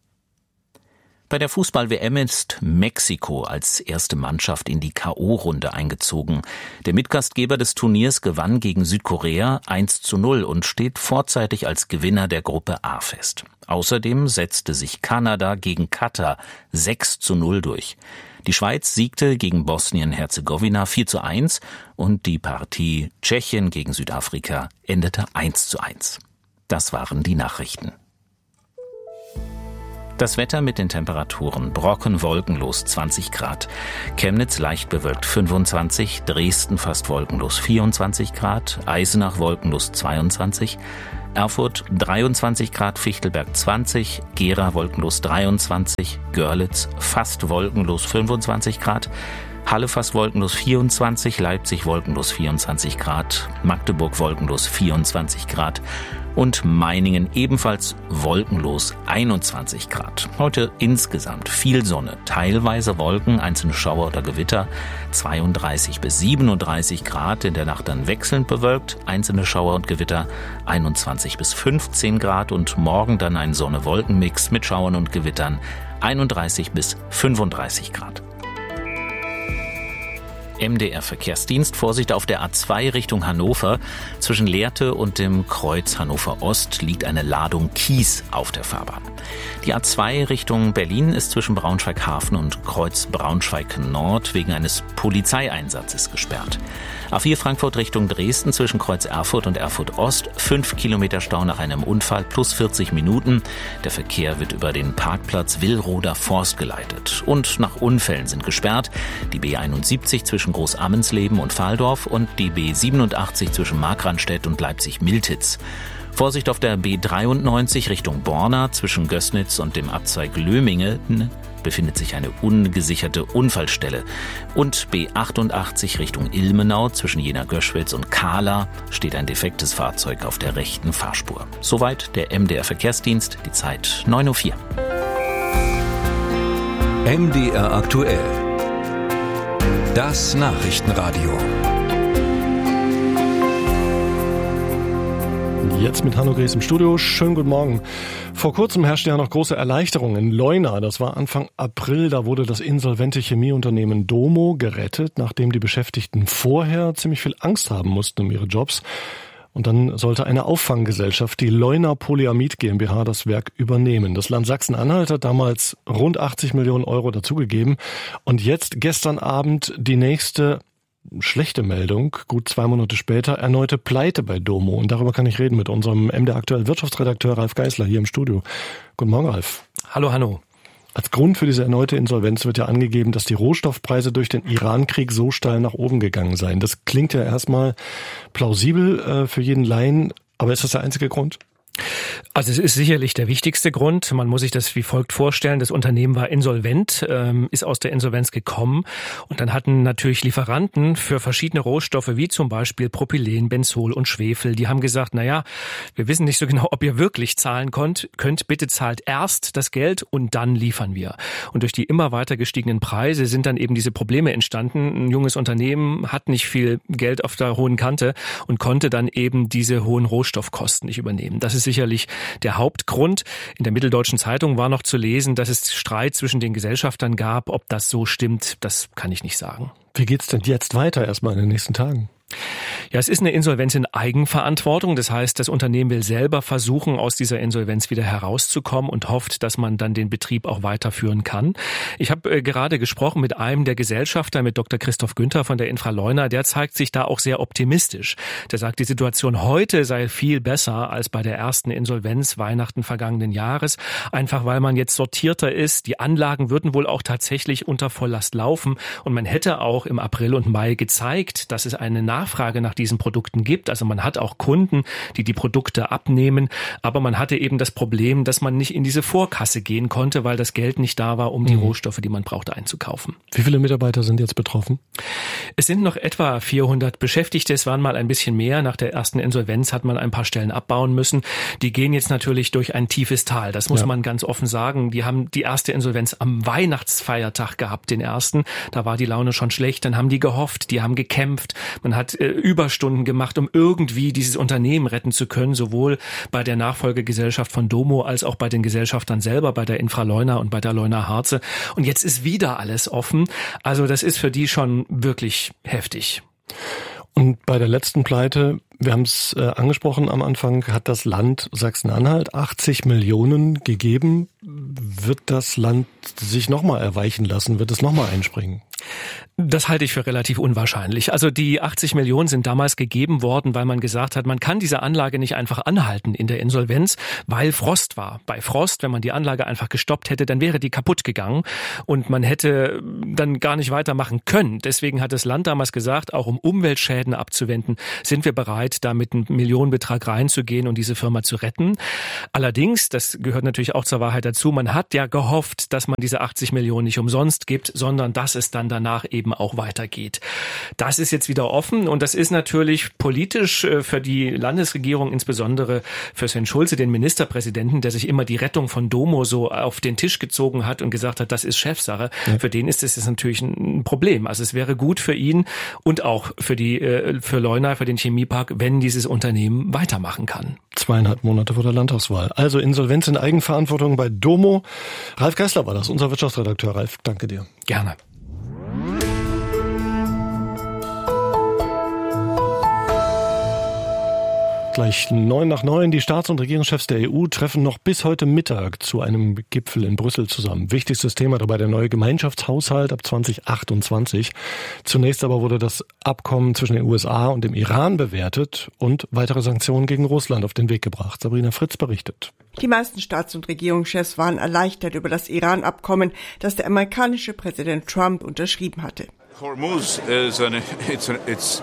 Bei der Fußball-W M ist Mexiko als erste Mannschaft in die K O-Runde eingezogen. Der Mitgastgeber des Turniers gewann gegen Südkorea eins zu null und steht vorzeitig als Gewinner der Gruppe A fest. Außerdem setzte sich Kanada gegen Katar sechs zu null durch. Die Schweiz siegte gegen Bosnien-Herzegowina vier zu eins und die Partie Tschechien gegen Südafrika endete eins zu eins. Das waren die Nachrichten. Das Wetter mit den Temperaturen: Brocken wolkenlos zwanzig Grad, Chemnitz leicht bewölkt fünfundzwanzig, Dresden fast wolkenlos vierundzwanzig Grad, Eisenach wolkenlos zweiundzwanzig, Erfurt dreiundzwanzig Grad, Fichtelberg zwanzig, Gera wolkenlos dreiundzwanzig, Görlitz fast wolkenlos fünfundzwanzig Grad, Halle fast wolkenlos vierundzwanzig, Leipzig wolkenlos vierundzwanzig Grad, Magdeburg wolkenlos vierundzwanzig Grad und Meiningen ebenfalls wolkenlos einundzwanzig Grad. Heute insgesamt viel Sonne, teilweise Wolken, einzelne Schauer oder Gewitter, zweiunddreißig bis siebenunddreißig Grad, in der Nacht dann wechselnd bewölkt, einzelne Schauer und Gewitter, einundzwanzig bis fünfzehn Grad und morgen dann ein Sonne-Wolken-Mix mit Schauern und Gewittern, einunddreißig bis fünfunddreißig Grad. M D R-Verkehrsdienst: Vorsicht auf der A zwei Richtung Hannover. Zwischen Lehrte und dem Kreuz Hannover Ost liegt eine Ladung Kies auf der Fahrbahn. Die A zwei Richtung Berlin ist zwischen Braunschweig-Hafen und Kreuz Braunschweig-Nord wegen eines Polizeieinsatzes gesperrt. A vier Frankfurt Richtung Dresden zwischen Kreuz Erfurt und Erfurt Ost, fünf Kilometer Stau nach einem Unfall plus vierzig Minuten. Der Verkehr wird über den Parkplatz Willroder Forst geleitet. Und nach Unfällen sind gesperrt die B einundsiebzig zwischen Großammensleben und Valdorf und die B siebenundachtzig zwischen Markranstädt und Leipzig-Miltitz. Vorsicht auf der B dreiundneunzig Richtung Borna zwischen Gößnitz und dem Abzweig Lömingen befindet sich eine ungesicherte Unfallstelle. Und B achtundachtzig Richtung Ilmenau zwischen Jena-Göschwitz und Kahla steht ein defektes Fahrzeug auf der rechten Fahrspur. Soweit der M D R-Verkehrsdienst, die Zeit neun Uhr vier. M D R aktuell. Das Nachrichtenradio. Jetzt mit Hanno Gries im Studio. Schönen guten Morgen. Vor kurzem herrschte ja noch große Erleichterung in Leuna. Das war Anfang April. Da wurde das insolvente Chemieunternehmen Domo gerettet, nachdem die Beschäftigten vorher ziemlich viel Angst haben mussten um ihre Jobs. Und dann sollte eine Auffanggesellschaft, die Leuna Polyamid GmbH, das Werk übernehmen. Das Land Sachsen-Anhalt hat damals rund achtzig Millionen Euro dazugegeben. Und jetzt gestern Abend die nächste schlechte Meldung, gut zwei Monate später, erneute Pleite bei Domo. Und darüber kann ich reden mit unserem M D R aktuell Wirtschaftsredakteur Ralf Geisler hier im Studio. Guten Morgen, Ralf. Hallo, Hanno. Als Grund für diese erneute Insolvenz wird ja angegeben, dass die Rohstoffpreise durch den Iran-Krieg so steil nach oben gegangen seien. Das klingt ja erstmal plausibel äh, für jeden Laien, aber ist das der einzige Grund? Also es ist sicherlich der wichtigste Grund. Man muss sich das wie folgt vorstellen. Das Unternehmen war insolvent, ähm, ist aus der Insolvenz gekommen und dann hatten natürlich Lieferanten für verschiedene Rohstoffe wie zum Beispiel Propylen, Benzol und Schwefel, die haben gesagt, na ja, wir wissen nicht so genau, ob ihr wirklich zahlen könnt, könnt bitte zahlt erst das Geld und dann liefern wir. Und durch die immer weiter gestiegenen Preise sind dann eben diese Probleme entstanden. Ein junges Unternehmen hat nicht viel Geld auf der hohen Kante und konnte dann eben diese hohen Rohstoffkosten nicht übernehmen. Das ist sicherlich der Hauptgrund. In der Mitteldeutschen Zeitung war noch zu lesen, dass es Streit zwischen den Gesellschaftern gab. Ob das so stimmt, das kann ich nicht sagen. Wie geht's denn jetzt weiter erstmal in den nächsten Tagen? Ja, es ist eine Insolvenz in Eigenverantwortung. Das heißt, das Unternehmen will selber versuchen, aus dieser Insolvenz wieder herauszukommen und hofft, dass man dann den Betrieb auch weiterführen kann. Ich habe äh, gerade gesprochen mit einem der Gesellschafter, mit Doktor Christoph Günther von der Infra Leuna. Der zeigt sich da auch sehr optimistisch. Der sagt, die Situation heute sei viel besser als bei der ersten Insolvenz Weihnachten vergangenen Jahres. Einfach weil man jetzt sortierter ist. Die Anlagen würden wohl auch tatsächlich unter Volllast laufen. Und man hätte auch im April und Mai gezeigt, dass es eine Nachfrage nach diesen Produkten gibt. Also man hat auch Kunden, die die Produkte abnehmen, aber man hatte eben das Problem, dass man nicht in diese Vorkasse gehen konnte, weil das Geld nicht da war, um die mhm. Rohstoffe, die man brauchte, einzukaufen. Wie viele Mitarbeiter sind jetzt betroffen? Es sind noch etwa vierhundert Beschäftigte. Es waren mal ein bisschen mehr. Nach der ersten Insolvenz hat man ein paar Stellen abbauen müssen. Die gehen jetzt natürlich durch ein tiefes Tal. Das muss ja. man ganz offen sagen. Die haben die erste Insolvenz am Weihnachtsfeiertag gehabt, den ersten. Da war die Laune schon schlecht. Dann haben die gehofft, die haben gekämpft. Man hat äh, Überstunden gemacht, um irgendwie dieses Unternehmen retten zu können, sowohl bei der Nachfolgegesellschaft von Domo als auch bei den Gesellschaftern selber, bei der Infra Leuna und bei der Leuna Harze. Und jetzt ist wieder alles offen. Also das ist für die schon wirklich heftig. Und bei der letzten Pleite, wir haben es äh, angesprochen am Anfang, hat das Land Sachsen-Anhalt achtzig Millionen gegeben. Wird das Land sich nochmal erweichen lassen? Wird es nochmal einspringen? Das halte ich für relativ unwahrscheinlich. Also die achtzig Millionen sind damals gegeben worden, weil man gesagt hat, man kann diese Anlage nicht einfach anhalten in der Insolvenz, weil Frost war. Bei Frost, wenn man die Anlage einfach gestoppt hätte, dann wäre die kaputt gegangen und man hätte dann gar nicht weitermachen können. Deswegen hat das Land damals gesagt, auch um Umweltschäden abzuwenden, sind wir bereit, da mit einem Millionenbetrag reinzugehen und diese Firma zu retten. Allerdings, das gehört natürlich auch zur Wahrheit dazu, man hat ja gehofft, dass man diese achtzig Millionen nicht umsonst gibt, sondern dass es dann danach eben auch weitergeht. Das ist jetzt wieder offen und das ist natürlich politisch für die Landesregierung, insbesondere für Sven Schulze, den Ministerpräsidenten, der sich immer die Rettung von Domo so auf den Tisch gezogen hat und gesagt hat, das ist Chefsache. Ja. Für den ist es jetzt natürlich ein Problem. Also es wäre gut für ihn und auch für die für Leuna, für den Chemiepark, wenn dieses Unternehmen weitermachen kann. Zweieinhalb Monate vor der Landtagswahl. Also Insolvenz in Eigenverantwortung bei Domo. Ralf Geißler war das, unser Wirtschaftsredakteur. Ralf, danke dir. Gerne. Gleich neun nach neun. Die Staats- und Regierungschefs der E U treffen noch bis heute Mittag zu einem Gipfel in Brüssel zusammen. Wichtigstes Thema dabei der neue Gemeinschaftshaushalt ab zwanzig achtundzwanzig. Zunächst aber wurde das Abkommen zwischen den U S A und dem Iran bewertet und weitere Sanktionen gegen Russland auf den Weg gebracht. Sabrina Fritz berichtet. Die meisten Staats- und Regierungschefs waren erleichtert über das Iran-Abkommen, das der amerikanische Präsident Trump unterschrieben hatte. Hormuz is an, it's, it's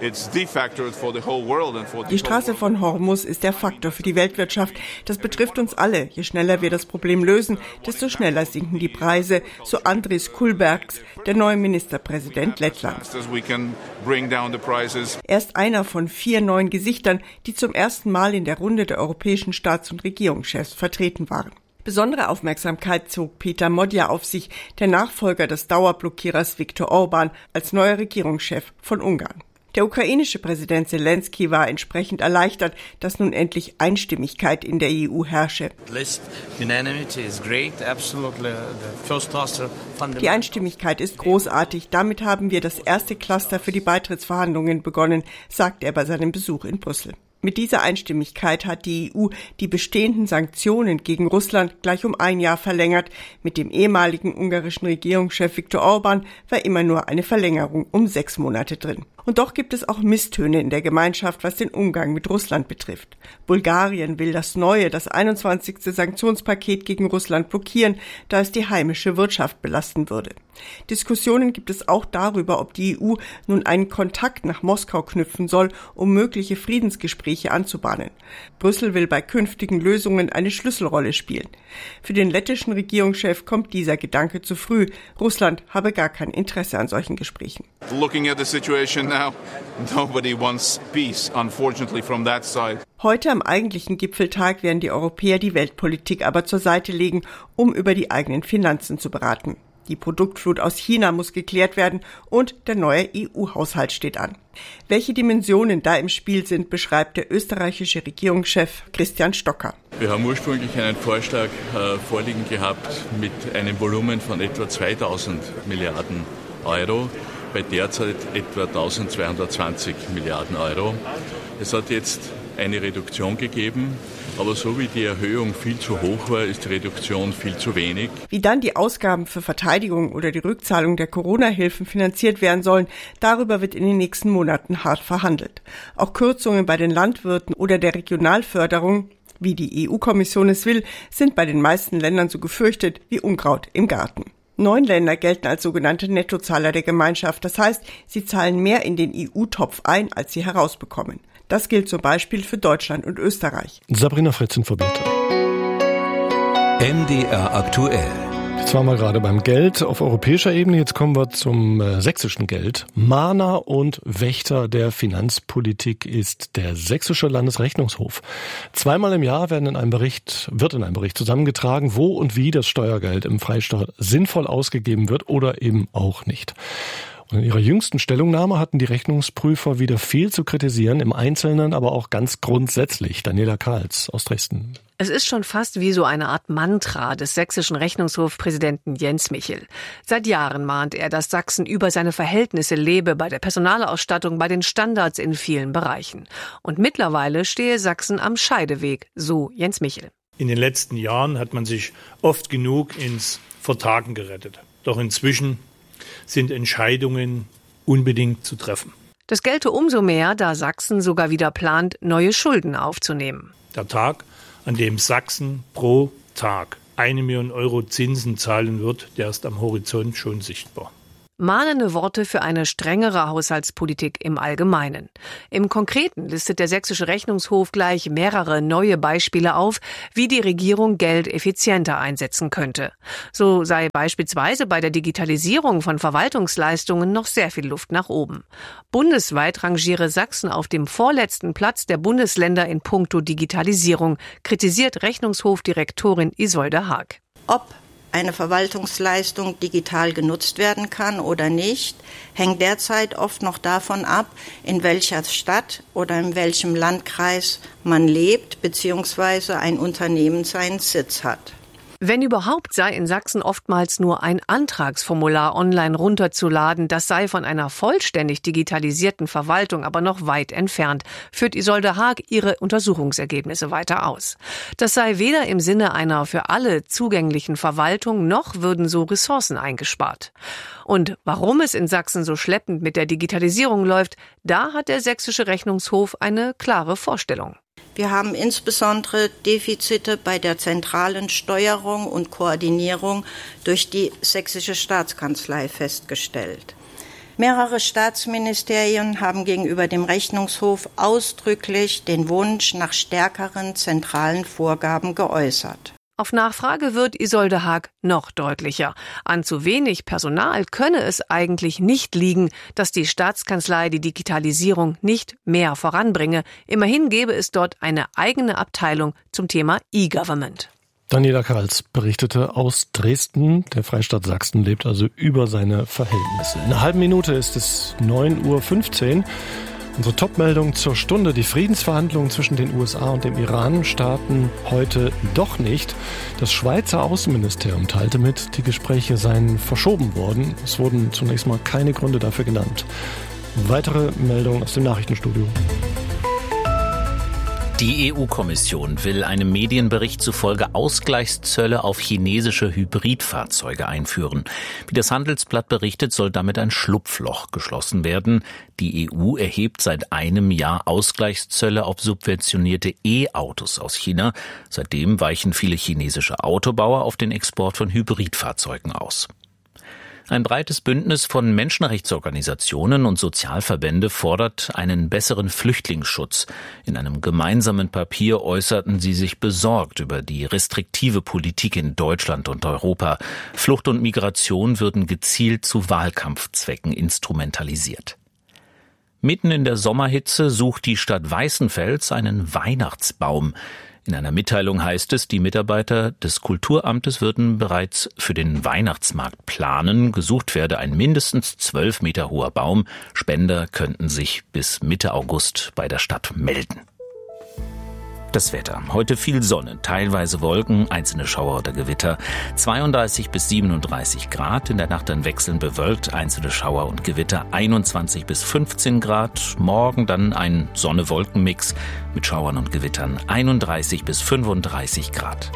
Die Straße von Hormuz ist der Faktor für die Weltwirtschaft. Das betrifft uns alle. Je schneller wir das Problem lösen, desto schneller sinken die Preise, so Andris Kulbergs, der neue Ministerpräsident Lettlands. Er ist einer von vier neuen Gesichtern, die zum ersten Mal in der Runde der europäischen Staats- und Regierungschefs vertreten waren. Besondere Aufmerksamkeit zog Peter Modja auf sich, der Nachfolger des Dauerblockierers Viktor Orban, als neuer Regierungschef von Ungarn. Der ukrainische Präsident Zelensky war entsprechend erleichtert, dass nun endlich Einstimmigkeit in der E U herrsche. Die Einstimmigkeit ist großartig. Damit haben wir das erste Cluster für die Beitrittsverhandlungen begonnen, sagt er bei seinem Besuch in Brüssel. Mit dieser Einstimmigkeit hat die E U die bestehenden Sanktionen gegen Russland gleich um ein Jahr verlängert. Mit dem ehemaligen ungarischen Regierungschef Viktor Orban war immer nur eine Verlängerung um sechs Monate drin. Und doch gibt es auch Misstöne in der Gemeinschaft, was den Umgang mit Russland betrifft. Bulgarien will das neue, das einundzwanzigste Sanktionspaket gegen Russland blockieren, da es die heimische Wirtschaft belasten würde. Diskussionen gibt es auch darüber, ob die E U nun einen Kontakt nach Moskau knüpfen soll, um mögliche Friedensgespräche anzubahnen. Brüssel will bei künftigen Lösungen eine Schlüsselrolle spielen. Für den lettischen Regierungschef kommt dieser Gedanke zu früh. Russland habe gar kein Interesse an solchen Gesprächen. Looking at the situation now, nobody wants peace, unfortunately, from that side. Heute am eigentlichen Gipfeltag werden die Europäer die Weltpolitik aber zur Seite legen, um über die eigenen Finanzen zu beraten. Die Produktflut aus China muss geklärt werden und der neue E U-Haushalt steht an. Welche Dimensionen da im Spiel sind, beschreibt der österreichische Regierungschef Christian Stocker. Wir haben ursprünglich einen Vorschlag äh, vorliegen gehabt mit einem Volumen von etwa zweitausend Milliarden Euro, bei derzeit etwa eintausendzweihundertzwanzig Milliarden Euro. Es hat jetzt eine Reduktion gegeben. Aber so wie die Erhöhung viel zu hoch war, ist die Reduktion viel zu wenig. Wie dann die Ausgaben für Verteidigung oder die Rückzahlung der Corona-Hilfen finanziert werden sollen, darüber wird in den nächsten Monaten hart verhandelt. Auch Kürzungen bei den Landwirten oder der Regionalförderung, wie die E U-Kommission es will, sind bei den meisten Ländern so gefürchtet wie Unkraut im Garten. Neun Länder gelten als sogenannte Nettozahler der Gemeinschaft. Das heißt, sie zahlen mehr in den E U-Topf ein, als sie herausbekommen. Das gilt zum Beispiel für Deutschland und Österreich. Sabrina Fritz in Verbindung. M D R aktuell. Jetzt waren wir gerade beim Geld auf europäischer Ebene. Jetzt kommen wir zum äh, sächsischen Geld. Mahner und Wächter der Finanzpolitik ist der sächsische Landesrechnungshof. Zweimal im Jahr werden in einem Bericht, wird in einem Bericht zusammengetragen, wo und wie das Steuergeld im Freistaat sinnvoll ausgegeben wird oder eben auch nicht. Und in ihrer jüngsten Stellungnahme hatten die Rechnungsprüfer wieder viel zu kritisieren, im Einzelnen, aber auch ganz grundsätzlich. Daniela Karls aus Dresden. Es ist schon fast wie so eine Art Mantra des sächsischen Rechnungshofpräsidenten Jens Michel. Seit Jahren mahnt er, dass Sachsen über seine Verhältnisse lebe, bei der Personalausstattung, bei den Standards in vielen Bereichen. Und mittlerweile stehe Sachsen am Scheideweg, so Jens Michel. In den letzten Jahren hat man sich oft genug ins Vertagen gerettet. Doch inzwischen sind Entscheidungen unbedingt zu treffen. Das gelte umso mehr, da Sachsen sogar wieder plant, neue Schulden aufzunehmen. Der Tag, an dem Sachsen pro Tag eine Million Euro Zinsen zahlen wird, der ist am Horizont schon sichtbar. Mahnende Worte für eine strengere Haushaltspolitik im Allgemeinen. Im Konkreten listet der Sächsische Rechnungshof gleich mehrere neue Beispiele auf, wie die Regierung Geld effizienter einsetzen könnte. So sei beispielsweise bei der Digitalisierung von Verwaltungsleistungen noch sehr viel Luft nach oben. Bundesweit rangiere Sachsen auf dem vorletzten Platz der Bundesländer in puncto Digitalisierung, kritisiert Rechnungshofdirektorin Isolde Haag. Ob eine Verwaltungsleistung digital genutzt werden kann oder nicht, hängt derzeit oft noch davon ab, in welcher Stadt oder in welchem Landkreis man lebt bzw. ein Unternehmen seinen Sitz hat. Wenn überhaupt, sei in Sachsen oftmals nur ein Antragsformular online runterzuladen. Das sei von einer vollständig digitalisierten Verwaltung aber noch weit entfernt, führt Isolde Haag ihre Untersuchungsergebnisse weiter aus. Das sei weder im Sinne einer für alle zugänglichen Verwaltung, noch würden so Ressourcen eingespart. Und warum es in Sachsen so schleppend mit der Digitalisierung läuft, da hat der Sächsische Rechnungshof eine klare Vorstellung. Wir haben insbesondere Defizite bei der zentralen Steuerung und Koordinierung durch die Sächsische Staatskanzlei festgestellt. Mehrere Staatsministerien haben gegenüber dem Rechnungshof ausdrücklich den Wunsch nach stärkeren zentralen Vorgaben geäußert. Auf Nachfrage wird Isolde Haag noch deutlicher. An zu wenig Personal könne es eigentlich nicht liegen, dass die Staatskanzlei die Digitalisierung nicht mehr voranbringe. Immerhin gäbe es dort eine eigene Abteilung zum Thema E-Government. Daniela Karls berichtete aus Dresden. Der Freistaat Sachsen lebt also über seine Verhältnisse. In einer halben Minute ist es neun Uhr fünfzehn. Unsere Topmeldung zur Stunde. Die Friedensverhandlungen zwischen den U S A und dem Iran starten heute doch nicht. Das Schweizer Außenministerium teilte mit, die Gespräche seien verschoben worden. Es wurden zunächst mal keine Gründe dafür genannt. Weitere Meldungen aus dem Nachrichtenstudio. Die E U-Kommission will einem Medienbericht zufolge Ausgleichszölle auf chinesische Hybridfahrzeuge einführen. Wie das Handelsblatt berichtet, soll damit ein Schlupfloch geschlossen werden. Die E U erhebt seit einem Jahr Ausgleichszölle auf subventionierte E-Autos aus China. Seitdem weichen viele chinesische Autobauer auf den Export von Hybridfahrzeugen aus. Ein breites Bündnis von Menschenrechtsorganisationen und Sozialverbände fordert einen besseren Flüchtlingsschutz. In einem gemeinsamen Papier äußerten sie sich besorgt über die restriktive Politik in Deutschland und Europa. Flucht und Migration würden gezielt zu Wahlkampfzwecken instrumentalisiert. Mitten in der Sommerhitze sucht die Stadt Weißenfels einen Weihnachtsbaum. In einer Mitteilung heißt es, die Mitarbeiter des Kulturamtes würden bereits für den Weihnachtsmarkt planen. Gesucht werde ein mindestens zwölf Meter hoher Baum. Spender könnten sich bis Mitte August bei der Stadt melden. Das Wetter. Heute viel Sonne, teilweise Wolken, einzelne Schauer oder Gewitter. zweiunddreißig bis siebenunddreißig Grad. In der Nacht dann wechselnd bewölkt, einzelne Schauer und Gewitter. einundzwanzig bis fünfzehn Grad. Morgen dann ein Sonne-Wolken-Mix mit Schauern und Gewittern. einunddreißig bis fünfunddreißig Grad.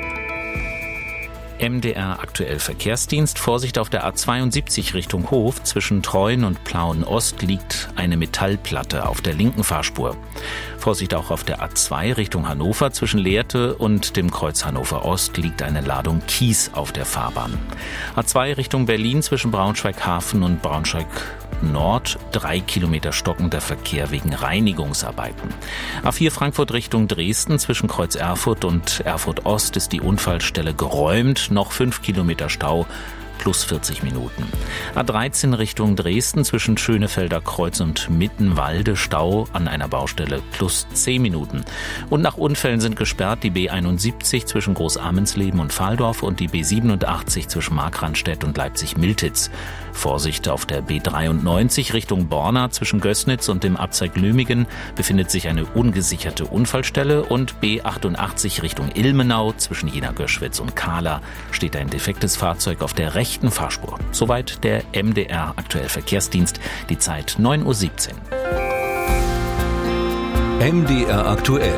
M D R aktuell Verkehrsdienst. Vorsicht auf der A zweiundsiebzig Richtung Hof. Zwischen Treuen und Plauen Ost liegt eine Metallplatte auf der linken Fahrspur. Vorsicht auch auf der A zwei Richtung Hannover. Zwischen Lehrte und dem Kreuz Hannover Ost liegt eine Ladung Kies auf der Fahrbahn. A zwei Richtung Berlin zwischen Braunschweig-Hafen und Braunschweig Nord, drei Kilometer stockender Verkehr wegen Reinigungsarbeiten. A vier Frankfurt Richtung Dresden, zwischen Kreuz Erfurt und Erfurt Ost ist die Unfallstelle geräumt, noch fünf Kilometer Stau, plus vierzig Minuten. A dreizehn Richtung Dresden, zwischen Schönefelder Kreuz und Mittenwalde, Stau an einer Baustelle, plus zehn Minuten. Und nach Unfällen sind gesperrt die B einundsiebzig zwischen Großarmensleben und Valdorf und die B siebenundachtzig zwischen Markranstädt und Leipzig-Miltitz. Vorsicht auf der B dreiundneunzig Richtung Borna zwischen Gößnitz und dem Abzweig Lümigen befindet sich eine ungesicherte Unfallstelle und B achtundachtzig Richtung Ilmenau zwischen Jena-Göschwitz und Kahla steht ein defektes Fahrzeug auf der rechten Fahrspur. Soweit der M D R aktuell Verkehrsdienst. Die Zeit neun Uhr siebzehn. M D R aktuell.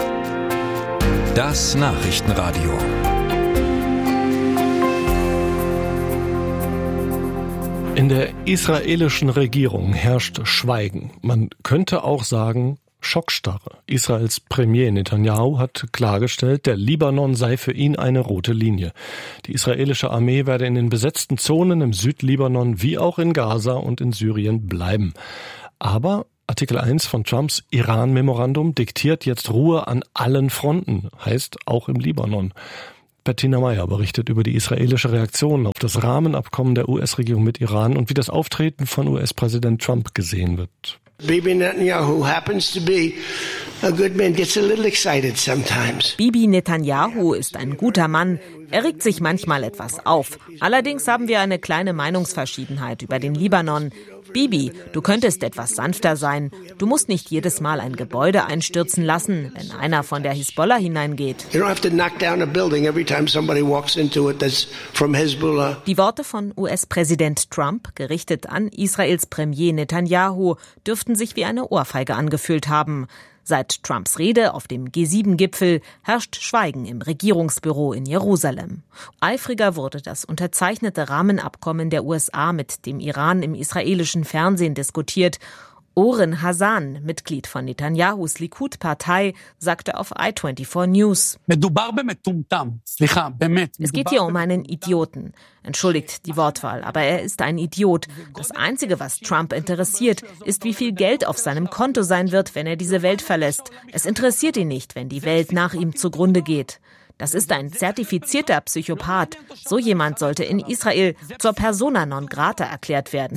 Das Nachrichtenradio. In der israelischen Regierung herrscht Schweigen. Man könnte auch sagen Schockstarre. Israels Premier Netanyahu hat klargestellt, der Libanon sei für ihn eine rote Linie. Die israelische Armee werde in den besetzten Zonen im Südlibanon wie auch in Gaza und in Syrien bleiben. Aber Artikel eins von Trumps Iran-Memorandum diktiert jetzt Ruhe an allen Fronten, heißt auch im Libanon. Bettina Meyer berichtet über die israelische Reaktion auf das Rahmenabkommen der U S-Regierung mit Iran und wie das Auftreten von U S-Präsident Trump gesehen wird. Bibi Netanyahu happens to be a good man, gets a little excited sometimes. Bibi Netanyahu ist ein guter Mann. Er regt sich manchmal etwas auf. Allerdings haben wir eine kleine Meinungsverschiedenheit über den Libanon. Bibi, du könntest etwas sanfter sein. Du musst nicht jedes Mal ein Gebäude einstürzen lassen, wenn einer von der Hisbollah hineingeht. Die Worte von U S-Präsident Trump, gerichtet an Israels Premier Netanyahu, dürften sich wie eine Ohrfeige angefühlt haben. Seit Trumps Rede auf dem G sieben Gipfel herrscht Schweigen im Regierungsbüro in Jerusalem. Eifriger wurde das unterzeichnete Rahmenabkommen der U S A mit dem Iran im israelischen Fernsehen diskutiert. Oren Hazan, Mitglied von Netanyahus Likud-Partei, sagte auf I vierundzwanzig News: Es geht hier um einen Idioten. Entschuldigt die Wortwahl, aber er ist ein Idiot. Das Einzige, was Trump interessiert, ist, wie viel Geld auf seinem Konto sein wird, wenn er diese Welt verlässt. Es interessiert ihn nicht, wenn die Welt nach ihm zugrunde geht. Das ist ein zertifizierter Psychopath. So jemand sollte in Israel zur Persona non grata erklärt werden.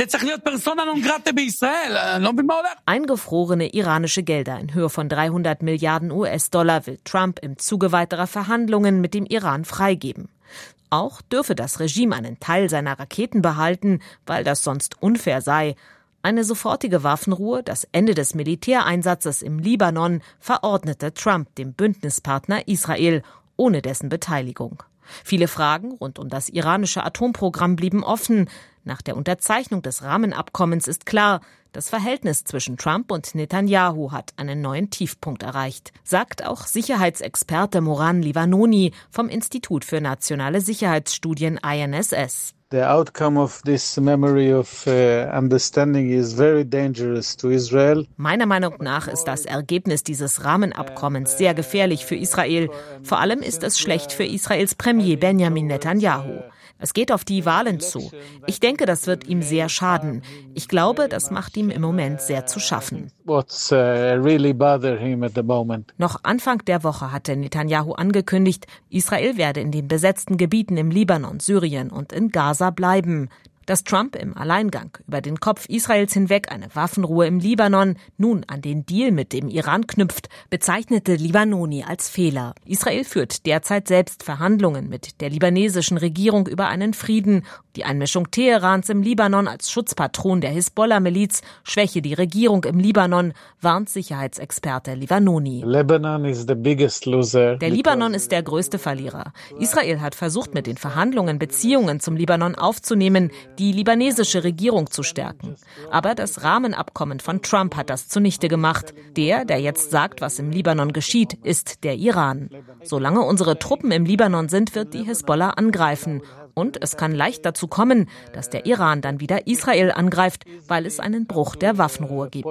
Eingefrorene iranische Gelder in Höhe von dreihundert Milliarden U S-Dollar will Trump im Zuge weiterer Verhandlungen mit dem Iran freigeben. Auch dürfe das Regime einen Teil seiner Raketen behalten, weil das sonst unfair sei. Eine sofortige Waffenruhe, das Ende des Militäreinsatzes im Libanon, verordnete Trump dem Bündnispartner Israel, ohne dessen Beteiligung. Viele Fragen rund um das iranische Atomprogramm blieben offen. Nach der Unterzeichnung des Rahmenabkommens ist klar, das Verhältnis zwischen Trump und Netanyahu hat einen neuen Tiefpunkt erreicht, sagt auch Sicherheitsexperte Moran Livanoni vom Institut für nationale Sicherheitsstudien I N S S. The outcome of this memory of uh, understanding is very dangerous to Israel. Meiner Meinung nach ist das Ergebnis dieses Rahmenabkommens sehr gefährlich für Israel. Vor allem ist es schlecht für Israels Premier Benjamin Netanyahu. Es geht auf die Wahlen zu. Ich denke, das wird ihm sehr schaden. Ich glaube, das macht ihm im Moment sehr zu schaffen. What's, uh, really bother him at the moment. Noch Anfang der Woche hatte Netanyahu angekündigt, Israel werde in den besetzten Gebieten im Libanon, Syrien und in Gaza bleiben. Dass Trump im Alleingang über den Kopf Israels hinweg eine Waffenruhe im Libanon nun an den Deal mit dem Iran knüpft, bezeichnete Livanoni als Fehler. Israel führt derzeit selbst Verhandlungen mit der libanesischen Regierung über einen Frieden. Die Einmischung Teherans im Libanon als Schutzpatron der Hisbollah-Miliz schwäche die Regierung im Libanon, warnt Sicherheitsexperte Livanoni. Lebanon is the biggest loser. Der Libanon ist der größte Verlierer. Israel hat versucht, mit den Verhandlungen Beziehungen zum Libanon aufzunehmen, die libanesische Regierung zu stärken. Aber das Rahmenabkommen von Trump hat das zunichte gemacht. Der, der jetzt sagt, was im Libanon geschieht, ist der Iran. Solange unsere Truppen im Libanon sind, wird die Hisbollah angreifen. Und es kann leicht dazu kommen, dass der Iran dann wieder Israel angreift, weil es einen Bruch der Waffenruhe gibt.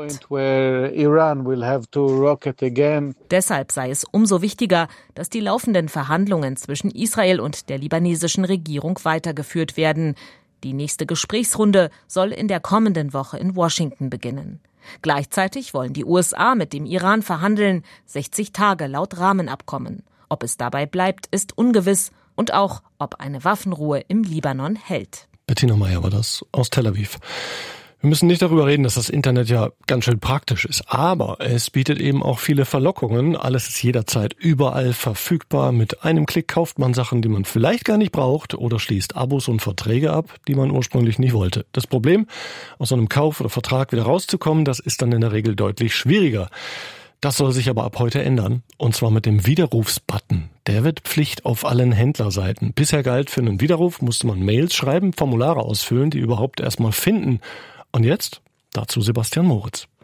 Deshalb sei es umso wichtiger, dass die laufenden Verhandlungen zwischen Israel und der libanesischen Regierung weitergeführt werden. Die nächste Gesprächsrunde soll in der kommenden Woche in Washington beginnen. Gleichzeitig wollen die U S A mit dem Iran verhandeln, sechzig Tage laut Rahmenabkommen. Ob es dabei bleibt, ist ungewiss. Und auch, ob eine Waffenruhe im Libanon hält. Bettina Meyer war das aus Tel Aviv. Wir müssen nicht darüber reden, dass das Internet ja ganz schön praktisch ist. Aber es bietet eben auch viele Verlockungen. Alles ist jederzeit überall verfügbar. Mit einem Klick kauft man Sachen, die man vielleicht gar nicht braucht oder schließt Abos und Verträge ab, die man ursprünglich nicht wollte. Das Problem, aus so einem Kauf oder Vertrag wieder rauszukommen, das ist dann in der Regel deutlich schwieriger. Das soll sich aber ab heute ändern, und zwar mit dem Widerrufsbutton. Der wird Pflicht auf allen Händlerseiten. Bisher galt, für einen Widerruf musste man Mails schreiben, Formulare ausfüllen, die überhaupt erstmal finden. Und jetzt dazu Sebastian Moritz.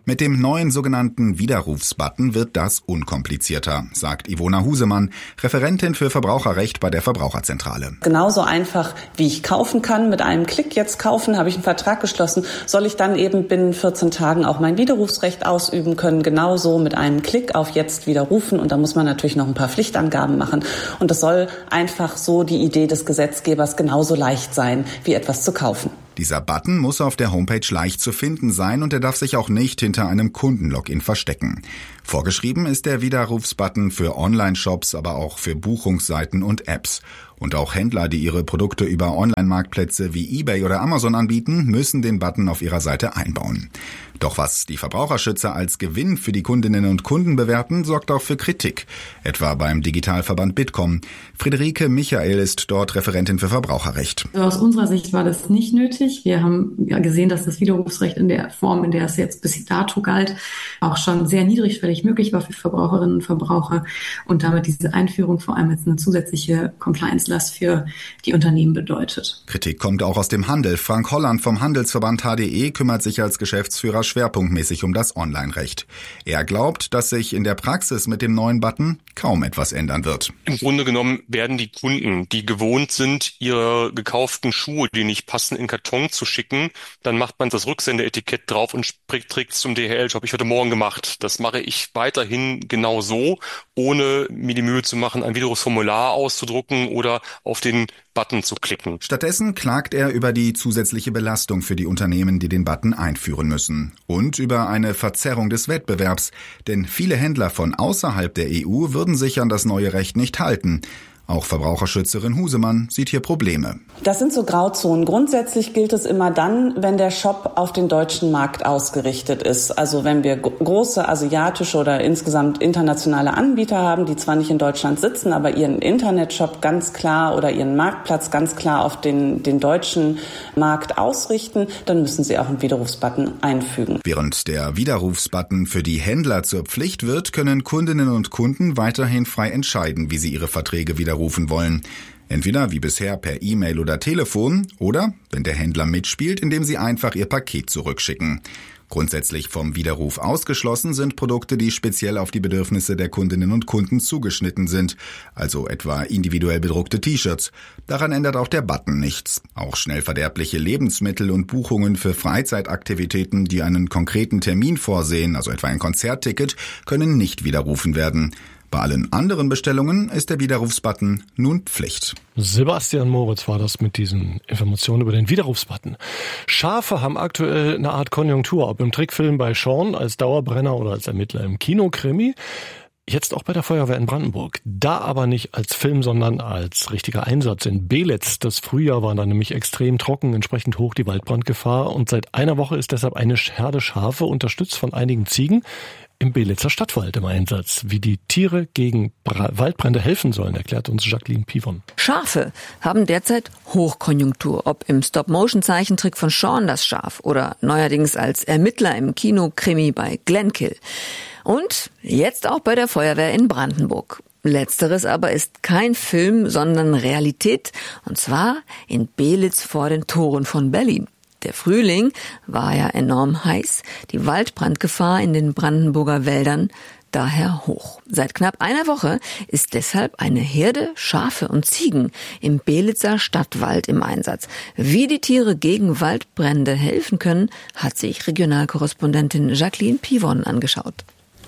Mit dem neuen sogenannten Widerrufsbutton wird das unkomplizierter, sagt Ivona Husemann, Referentin für Verbraucherrecht bei der Verbraucherzentrale. Genauso einfach, wie ich kaufen kann, mit einem Klick jetzt kaufen, habe ich einen Vertrag geschlossen, soll ich dann eben binnen vierzehn Tagen auch mein Widerrufsrecht ausüben können, genauso mit einem Klick auf jetzt widerrufen, und da muss man natürlich noch ein paar Pflichtangaben machen, und das soll einfach so die Idee des Gesetzgebers genauso leicht sein, wie etwas zu kaufen. Dieser Button muss auf der Homepage leicht zu finden sein und er darf sich auch nicht hinter einem Kundenlogin verstecken. Vorgeschrieben ist der Widerrufsbutton für Online-Shops, aber auch für Buchungsseiten und Apps. Und auch Händler, die ihre Produkte über Online-Marktplätze wie eBay oder Amazon anbieten, müssen den Button auf ihrer Seite einbauen. Doch was die Verbraucherschützer als Gewinn für die Kundinnen und Kunden bewerten, sorgt auch für Kritik, etwa beim Digitalverband Bitkom. Friederike Michael ist dort Referentin für Verbraucherrecht. Also aus unserer Sicht war das nicht nötig. Wir haben ja gesehen, dass das Widerrufsrecht in der Form, in der es jetzt bis dato galt, auch schon sehr niedrigschwellig möglich war für Verbraucherinnen und Verbraucher und damit diese Einführung vor allem jetzt eine zusätzliche Compliance-Last für die Unternehmen bedeutet. Kritik kommt auch aus dem Handel. Frank Holland vom Handelsverband H D E kümmert sich als Geschäftsführer schwerpunktmäßig um das Online-Recht. Er glaubt, dass sich in der Praxis mit dem neuen Button kaum etwas ändern wird. Im Grunde genommen werden die Kunden, die gewohnt sind, ihre gekauften Schuhe, die nicht passen, in Karton zu schicken, dann macht man das Rücksendeetikett drauf und trägt es zum D H L-Shop. Ich heute Morgen gemacht. Das mache ich weiterhin genau so, ohne mir die Mühe zu machen, ein Widerrufsformular auszudrucken oder auf den Button zu klicken. Stattdessen klagt er über die zusätzliche Belastung für die Unternehmen, die den Button einführen müssen. Und über eine Verzerrung des Wettbewerbs. Denn viele Händler von außerhalb der E U würden sich an das neue Recht nicht halten. Auch Verbraucherschützerin Husemann sieht hier Probleme. Das sind so Grauzonen. Grundsätzlich gilt es immer dann, wenn der Shop auf den deutschen Markt ausgerichtet ist. Also wenn wir große asiatische oder insgesamt internationale Anbieter haben, die zwar nicht in Deutschland sitzen, aber ihren Internetshop ganz klar oder ihren Marktplatz ganz klar auf den, den deutschen Markt ausrichten, dann müssen sie auch einen Widerrufsbutton einfügen. Während der Widerrufsbutton für die Händler zur Pflicht wird, können Kundinnen und Kunden weiterhin frei entscheiden, wie sie ihre Verträge widerrufen wollen. Entweder wie bisher per E-Mail oder Telefon oder, wenn der Händler mitspielt, indem sie einfach ihr Paket zurückschicken. Grundsätzlich vom Widerruf ausgeschlossen sind Produkte, die speziell auf die Bedürfnisse der Kundinnen und Kunden zugeschnitten sind, also etwa individuell bedruckte T-Shirts. Daran ändert auch der Button nichts. Auch schnell verderbliche Lebensmittel und Buchungen für Freizeitaktivitäten, die einen konkreten Termin vorsehen, also etwa ein Konzertticket, können nicht widerrufen werden. Bei allen anderen Bestellungen ist der Widerrufsbutton nun Pflicht. Sebastian Moritz war das mit diesen Informationen über den Widerrufsbutton. Schafe haben aktuell eine Art Konjunktur, ob im Trickfilm bei Sean als Dauerbrenner oder als Ermittler im Kinokrimi. Jetzt auch bei der Feuerwehr in Brandenburg. Da aber nicht als Film, sondern als richtiger Einsatz in Belitz. Das Frühjahr war dann nämlich extrem trocken, entsprechend hoch die Waldbrandgefahr. Und seit einer Woche ist deshalb eine Herde Schafe, unterstützt von einigen Ziegen, im Belitzer Stadtwald im Einsatz. Wie die Tiere gegen Bra- Waldbrände helfen sollen, erklärt uns Jacqueline Pivon. Schafe haben derzeit Hochkonjunktur. Ob im Stop-Motion-Zeichentrick von Sean das Schaf oder neuerdings als Ermittler im Kinokrimi bei Glenkill. Und jetzt auch bei der Feuerwehr in Brandenburg. Letzteres aber ist kein Film, sondern Realität. Und zwar in Belitz vor den Toren von Berlin. Der Frühling war ja enorm heiß, die Waldbrandgefahr in den Brandenburger Wäldern daher hoch. Seit knapp einer Woche ist deshalb eine Herde Schafe und Ziegen im Belitzer Stadtwald im Einsatz. Wie die Tiere gegen Waldbrände helfen können, hat sich Regionalkorrespondentin Jacqueline Pivon angeschaut.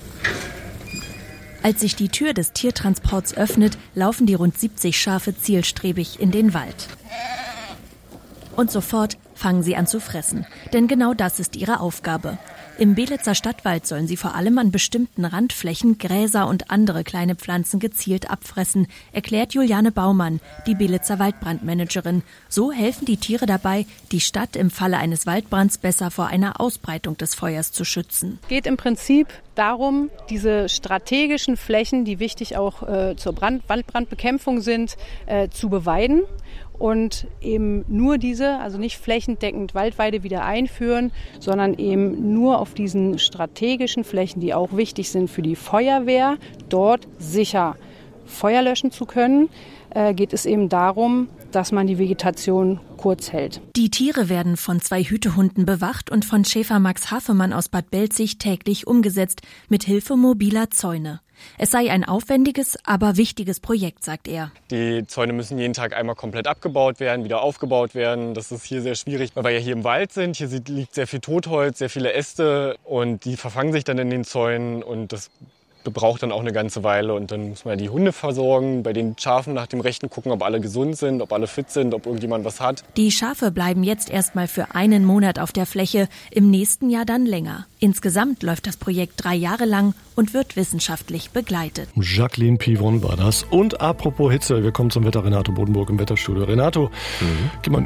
Als sich die Tür des Tiertransports öffnet, laufen die rund siebzig Schafe zielstrebig in den Wald. Und sofort fangen sie an zu fressen. Denn genau das ist ihre Aufgabe. Im Belitzer Stadtwald sollen sie vor allem an bestimmten Randflächen Gräser und andere kleine Pflanzen gezielt abfressen, erklärt Juliane Baumann, die Belitzer Waldbrandmanagerin. So helfen die Tiere dabei, die Stadt im Falle eines Waldbrands besser vor einer Ausbreitung des Feuers zu schützen. Es geht im Prinzip darum, diese strategischen Flächen, die wichtig auch äh, zur Brand- Waldbrandbekämpfung sind, äh, zu beweiden. Und eben nur diese, also nicht flächendeckend Waldweide wieder einführen, sondern eben nur auf diesen strategischen Flächen, die auch wichtig sind für die Feuerwehr, dort sicher Feuer löschen zu können, äh, geht es eben darum, dass man die Vegetation kurz hält. Die Tiere werden von zwei Hütehunden bewacht und von Schäfer Max Hafemann aus Bad Belzig täglich umgesetzt, mit Hilfe mobiler Zäune. Es sei ein aufwendiges, aber wichtiges Projekt, sagt er. Die Zäune müssen jeden Tag einmal komplett abgebaut werden, wieder aufgebaut werden. Das ist hier sehr schwierig, weil wir ja hier im Wald sind. Hier liegt sehr viel Totholz, sehr viele Äste und die verfangen sich dann in den Zäunen und das braucht dann auch eine ganze Weile und dann muss man die Hunde versorgen, bei den Schafen nach dem Rechten gucken, ob alle gesund sind, ob alle fit sind, ob irgendjemand was hat. Die Schafe bleiben jetzt erstmal für einen Monat auf der Fläche, im nächsten Jahr dann länger. Insgesamt läuft das Projekt drei Jahre lang und wird wissenschaftlich begleitet. Jacqueline Pivon war das. Und apropos Hitze, wir kommen zum Wetter. Renato Bodenburg im Wetterstudio. Renato, mhm. gib mal einen